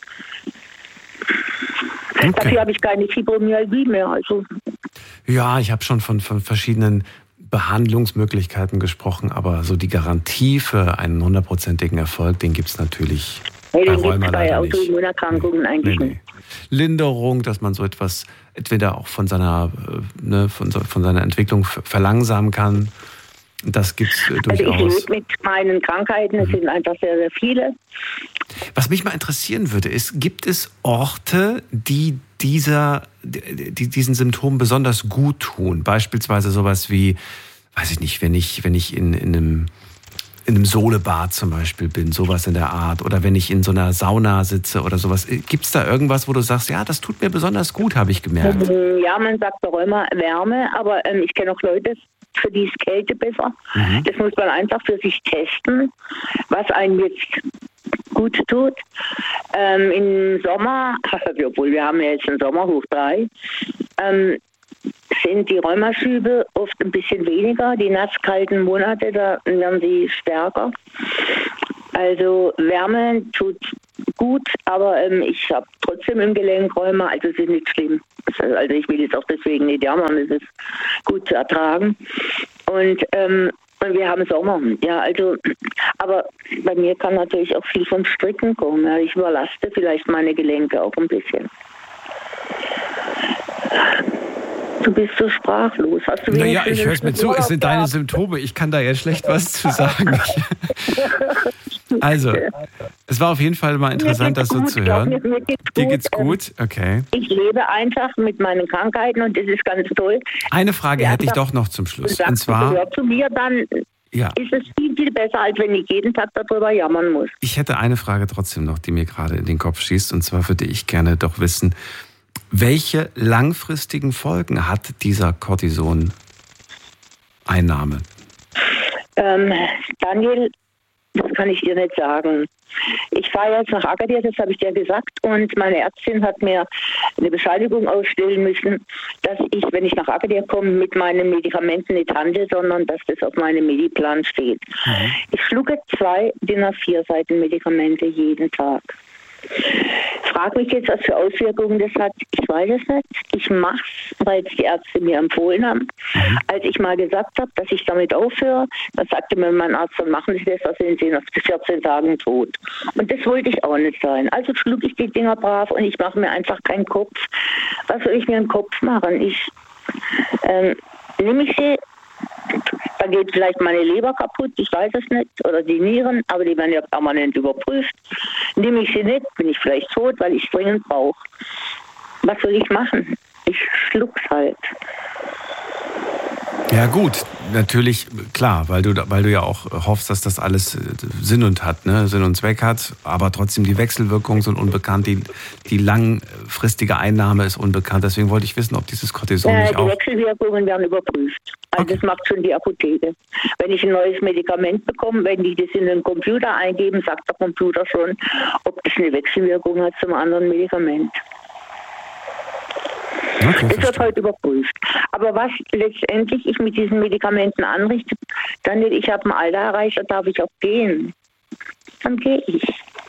Okay. Dafür habe ich keine Fibromyalgie mehr. Also. Ja, ich habe schon von verschiedenen Behandlungsmöglichkeiten gesprochen, aber so die Garantie für einen 100%igen Erfolg, den gibt es natürlich Nee, bei den gibt Rheuma es bei leider nicht. Autoimmunerkrankungen eigentlich nicht. Linderung, dass man so etwas entweder auch von seiner, von seiner Entwicklung verlangsamen kann. Das gibt es durchaus. Also ich lebe mit meinen Krankheiten, es sind einfach sehr, sehr viele. Was mich mal interessieren würde, ist, gibt es Orte, die diesen Symptomen besonders gut tun? Beispielsweise sowas wie, weiß ich nicht, wenn ich in einem Solebad zum Beispiel bin, sowas in der Art. Oder wenn ich in so einer Sauna sitze oder sowas. Gibt es da irgendwas, wo du sagst, ja, das tut mir besonders gut, habe ich gemerkt? Ja, man sagt auch immer Wärme, aber ich kenne auch Leute, für die ist Kälte besser. Das muss man einfach für sich testen, was einem jetzt gut tut. Im Sommer, obwohl wir haben ja jetzt den Sommer hoch 3, sind die Rheumaschübe oft ein bisschen weniger. Die nasskalten Monate, da werden sie stärker. Also Wärme tut gut, aber ich habe trotzdem im Gelenk Rheuma, also es ist nicht schlimm. Also ich will jetzt auch deswegen nicht jammern, es ist gut zu ertragen. Und wir haben Sommer, ja, also, aber bei mir kann natürlich auch viel vom Stricken kommen. Ja. Ich überlaste vielleicht meine Gelenke auch ein bisschen. Du bist so sprachlos. Hast du naja, ich höre es mir zu. Es sind deine Symptome. Ich kann da ja schlecht was zu sagen. Also, es war auf jeden Fall mal interessant, das so zu hören. Dir geht's gut? Okay. Ich lebe einfach mit meinen Krankheiten und das ist ganz toll. Eine Frage hätte ich doch noch zum Schluss. Und zwar, gehört zu mir, dann ist es viel, viel besser, als wenn ich jeden Tag darüber jammern muss. Ich hätte eine Frage trotzdem noch, die mir gerade in den Kopf schießt. Und zwar würde ich gerne doch wissen, welche langfristigen Folgen hat dieser Cortison-Einnahme? Daniel, das kann ich dir nicht sagen. Ich fahre jetzt nach Agadir, das habe ich dir gesagt, und meine Ärztin hat mir eine Bescheinigung ausstellen müssen, dass ich, wenn ich nach Agadir komme, mit meinen Medikamenten nicht handle, sondern dass das auf meinem Mediplan steht. Ich schlucke 2 DIN A4 Seiten Medikamente jeden Tag. Frag mich jetzt, was für Auswirkungen das hat. Ich weiß es nicht. Ich mache es, weil es die Ärzte mir empfohlen haben. Als ich mal gesagt habe, dass ich damit aufhöre, dann sagte mir mein Arzt, dann machen Sie das, dann sind Sie nach 14 Tagen tot. Und das wollte ich auch nicht sein. Also schlug ich die Dinger brav und ich mache mir einfach keinen Kopf. Was soll ich mir einen Kopf machen? Nehme ich sie, da geht vielleicht meine Leber kaputt, ich weiß es nicht, oder die Nieren, aber die werden ja permanent überprüft. Nehme ich sie nicht, bin ich vielleicht tot, weil ich es dringend brauche. Was soll ich machen? Ich schluck's halt. Ja gut, natürlich, klar, weil du ja auch hoffst, dass das alles Sinn und Zweck hat, aber trotzdem die Wechselwirkungen sind unbekannt, die langfristige Einnahme ist unbekannt, deswegen wollte ich wissen, ob dieses Cortison nicht auch... Die Wechselwirkungen werden überprüft, also okay. Das macht schon die Apotheke. Wenn ich ein neues Medikament bekomme, wenn die das in den Computer eingeben, sagt der Computer schon, ob das eine Wechselwirkung hat zum anderen Medikament. Okay, das wird heute überprüft. Aber was letztendlich ich mit diesen Medikamenten anrichte, Daniel, ich habe ein Alter erreicht, da darf ich auch gehen. Dann gehe ich.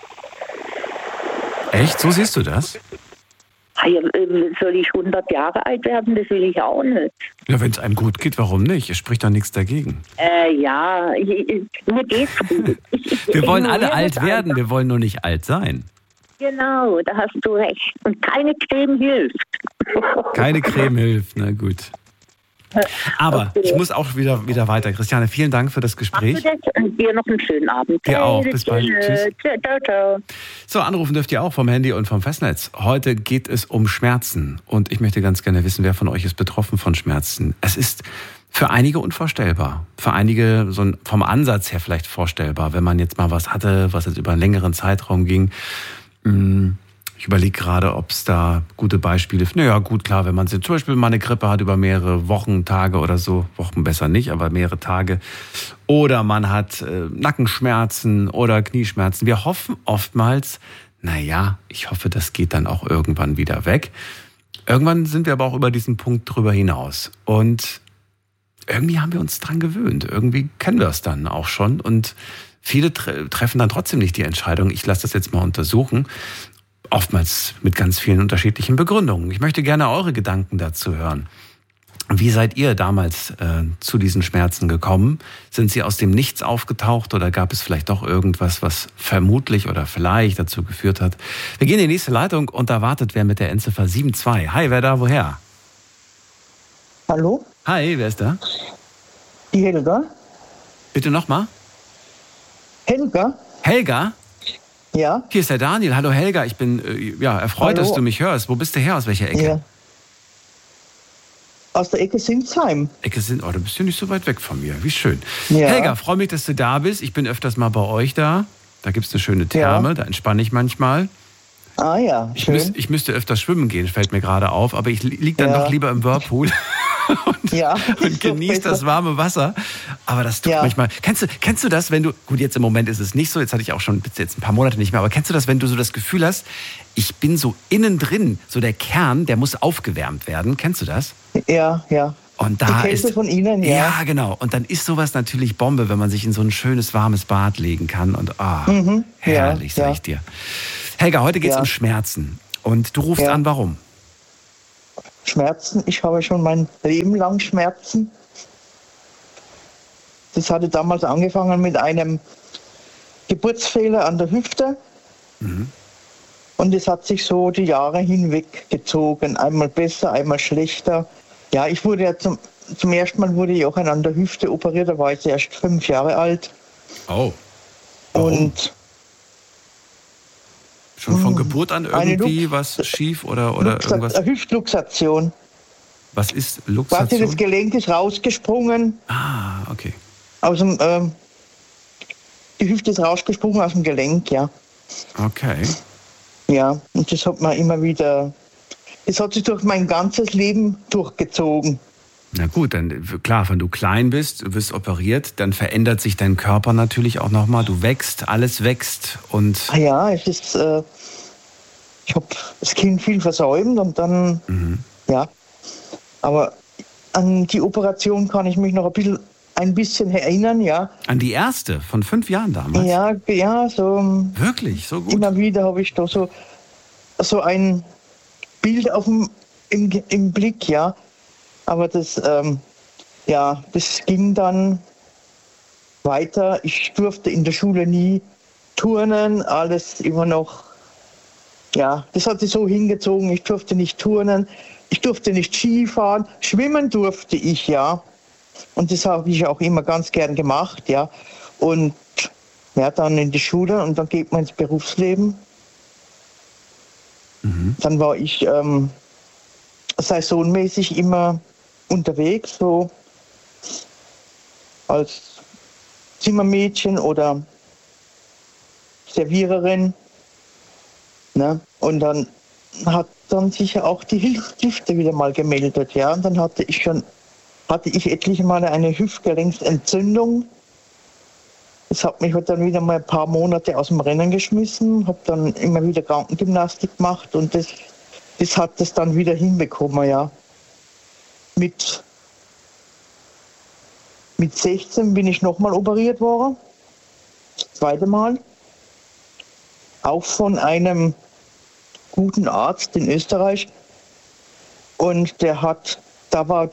Echt? So siehst du das? Soll ich 100 Jahre alt werden? Das will ich auch nicht. Ja, wenn es einem gut geht, warum nicht? Es spricht doch nichts dagegen. Ja, mir geht's gut. Wir wollen alle alt werden, wir wollen nur nicht alt sein. Genau, da hast du recht. Und keine Creme hilft. Keine Creme hilft, na gut. Aber ich muss auch wieder weiter. Christiane, vielen Dank für das Gespräch. Machst du das? Und dir noch einen schönen Abend. Dir auch. Bis bald. Tschüss. Ciao, ciao. So, anrufen dürft ihr auch vom Handy und vom Festnetz. Heute geht es um Schmerzen. Und ich möchte ganz gerne wissen, wer von euch ist betroffen von Schmerzen. Es ist für einige unvorstellbar. Für einige so vom Ansatz her vielleicht vorstellbar, wenn man jetzt mal was hatte, was jetzt über einen längeren Zeitraum ging. Ich überlege gerade, ob es da gute Beispiele gibt. Naja, gut, klar, wenn man zum Beispiel mal eine Grippe hat über mehrere Wochen, Tage oder so. Wochen besser nicht, aber mehrere Tage. Oder man hat Nackenschmerzen oder Knieschmerzen. Wir hoffen oftmals, naja, ich hoffe, das geht dann auch irgendwann wieder weg. Irgendwann sind wir aber auch über diesen Punkt drüber hinaus. Und irgendwie haben wir uns dran gewöhnt. Irgendwie kennen wir es dann auch schon. Und viele treffen dann trotzdem nicht die Entscheidung, ich lasse das jetzt mal untersuchen. Oftmals mit ganz vielen unterschiedlichen Begründungen. Ich möchte gerne eure Gedanken dazu hören. Wie seid ihr damals zu diesen Schmerzen gekommen? Sind sie aus dem Nichts aufgetaucht oder gab es vielleicht doch irgendwas, was vermutlich oder vielleicht dazu geführt hat? Wir gehen in die nächste Leitung und da wartet wer mit der Endziffer 72. Hi, wer da, woher? Hallo? Hi, wer ist da? Die Helga? Bitte nochmal? Helga? Helga? Ja? Hier ist der Daniel. Hallo Helga, ich bin erfreut, Hallo. dass du mich hörst. Wo bist du her? Aus welcher Ecke? Ja. Aus der Ecke Sinsheim. Du bist ja nicht so weit weg von mir. Wie schön. Ja. Helga, freue mich, dass du da bist. Ich bin öfters mal bei euch da. Da gibt es eine schöne Therme, Ja. da entspanne ich manchmal. Ah ja, schön. Ich müsste öfters schwimmen gehen, fällt mir gerade auf. Aber ich liege dann Ja. doch lieber im Whirlpool und Ja, und genieße das warme Wasser. Aber das tut Ja. manchmal. Kennst du das, wenn du, gut, jetzt im Moment ist es nicht so, jetzt hatte ich auch schon jetzt ein paar Monate nicht mehr, aber kennst du das, wenn du so das Gefühl hast, ich bin so innen drin, so der Kern, der muss aufgewärmt werden. Kennst du das? Ja, ja. Und Die da Kälte ist von Ihnen, ja. Ja, genau. Und dann ist sowas natürlich Bombe, wenn man sich in so ein schönes warmes Bad legen kann und herrlich, ja. sag ich dir. Helga, heute geht's Ja. um Schmerzen und du rufst Ja. an, warum? Schmerzen. Ich habe schon mein Leben lang Schmerzen. Das hatte damals angefangen mit einem Geburtsfehler an der Hüfte. Und es hat sich so die Jahre hinweg gezogen. Einmal besser, einmal schlechter. Ja, ich wurde ja zum ersten Mal wurde ich auch an der Hüfte operiert. Da war ich erst 5 Jahre alt. Oh. Warum? Und Schon von Geburt an eine irgendwie was schief oder irgendwas? Hüftluxation. Was ist Quasi Luxation? das Gelenk ist rausgesprungen. Ah, okay. Aus dem, die Hüfte ist rausgesprungen aus dem Gelenk, ja. Okay. Ja, und das hat man immer wieder, das hat sich durch mein ganzes Leben durchgezogen. Na gut, dann klar, wenn du klein bist, du wirst operiert, dann verändert sich dein Körper natürlich auch nochmal. Du wächst, alles wächst und Ah ja, es ist, ich habe das Kind viel versäumt und dann, ja. Aber an die Operation kann ich mich noch ein bisschen erinnern, ja. an die erste von 5 Jahren damals. Ja, so Wirklich, so gut. immer wieder habe ich da so ein Bild im Blick, ja. Aber das ging dann weiter. Ich durfte in der Schule nie turnen, alles immer noch, ja, das hat sich so hingezogen. Ich durfte nicht turnen, ich durfte nicht Skifahren, schwimmen durfte ich, ja. Und das habe ich auch immer ganz gern gemacht, ja. Und ja, dann in die Schule und dann geht man ins Berufsleben. Dann war ich saisonmäßig immer unterwegs, so als Zimmermädchen oder Serviererin. Ne? Und dann hat dann sicher auch die Hüfte wieder mal gemeldet. Ja? Und dann hatte ich etliche Male eine Hüftgelenksentzündung. Das hat mich dann wieder mal ein paar Monate aus dem Rennen geschmissen, habe dann immer wieder Krankengymnastik gemacht und das hat das dann wieder hinbekommen, ja. Mit 16 bin ich nochmal operiert worden, das zweite Mal. Auch von einem guten Arzt in Österreich. Und da war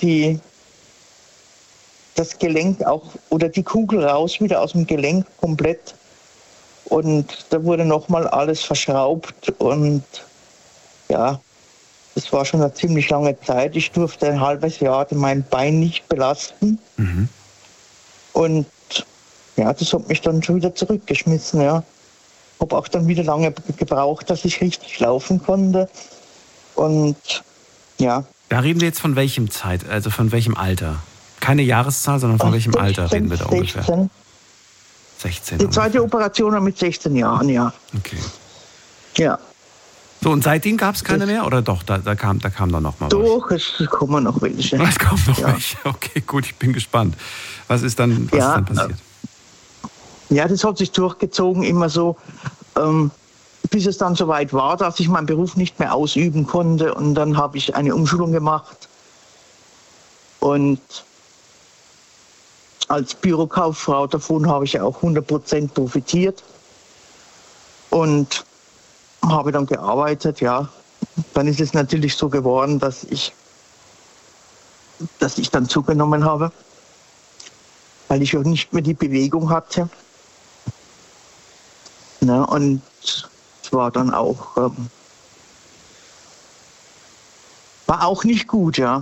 das Gelenk auch, oder die Kugel raus, wieder aus dem Gelenk komplett. Und da wurde nochmal alles verschraubt und ja, das war schon eine ziemlich lange Zeit. Ich durfte ein halbes Jahr mein Bein nicht belasten. Und ja, das hat mich dann schon wieder zurückgeschmissen, ja. Habe auch dann wieder lange gebraucht, dass ich richtig laufen konnte. Und ja. Da reden wir jetzt von welchem also von welchem Alter? Keine Jahreszahl, sondern von welchem Alter reden wir da ungefähr? 16. Die zweite Operation war mit 16 Jahren, ja. Okay. Ja. So, und seitdem gab es keine mehr? Oder doch, da kam dann noch mal was? Doch, es kommen noch welche. Es kommen noch welche. Okay, gut, ich bin gespannt. Was ist dann passiert? Ja, das hat sich durchgezogen, immer so, bis es dann soweit war, dass ich meinen Beruf nicht mehr ausüben konnte. Und dann habe ich eine Umschulung gemacht. Und als Bürokauffrau davon habe ich auch 100% profitiert. Und habe dann gearbeitet, ja. Dann ist es natürlich so geworden, dass ich dass ich dann zugenommen habe, weil ich auch nicht mehr die Bewegung hatte. Ne, und es war dann auch, war auch nicht gut, ja.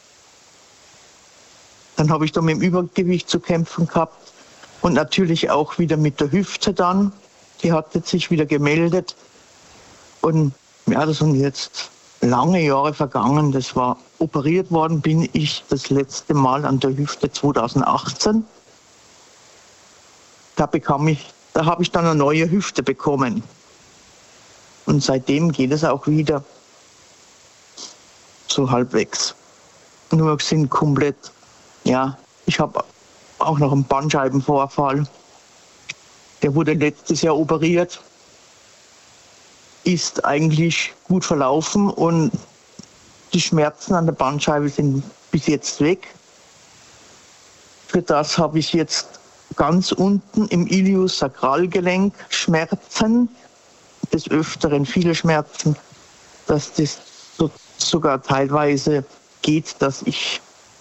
Dann habe ich da mit dem Übergewicht zu kämpfen gehabt und natürlich auch wieder mit der Hüfte dann. Die hat jetzt sich wieder gemeldet. Und ja, das sind jetzt lange Jahre vergangen. Das war operiert worden, bin ich das letzte Mal an der Hüfte 2018. Da habe ich dann eine neue Hüfte bekommen. Und seitdem geht es auch wieder so halbwegs. Nur sind komplett, ja, ich habe auch noch einen Bandscheibenvorfall. Der wurde letztes Jahr operiert, ist eigentlich gut verlaufen und die Schmerzen an der Bandscheibe sind bis jetzt weg. Für das habe ich jetzt ganz unten im Iliosakralgelenk Schmerzen, des Öfteren viele Schmerzen, dass das sogar teilweise geht, dass ich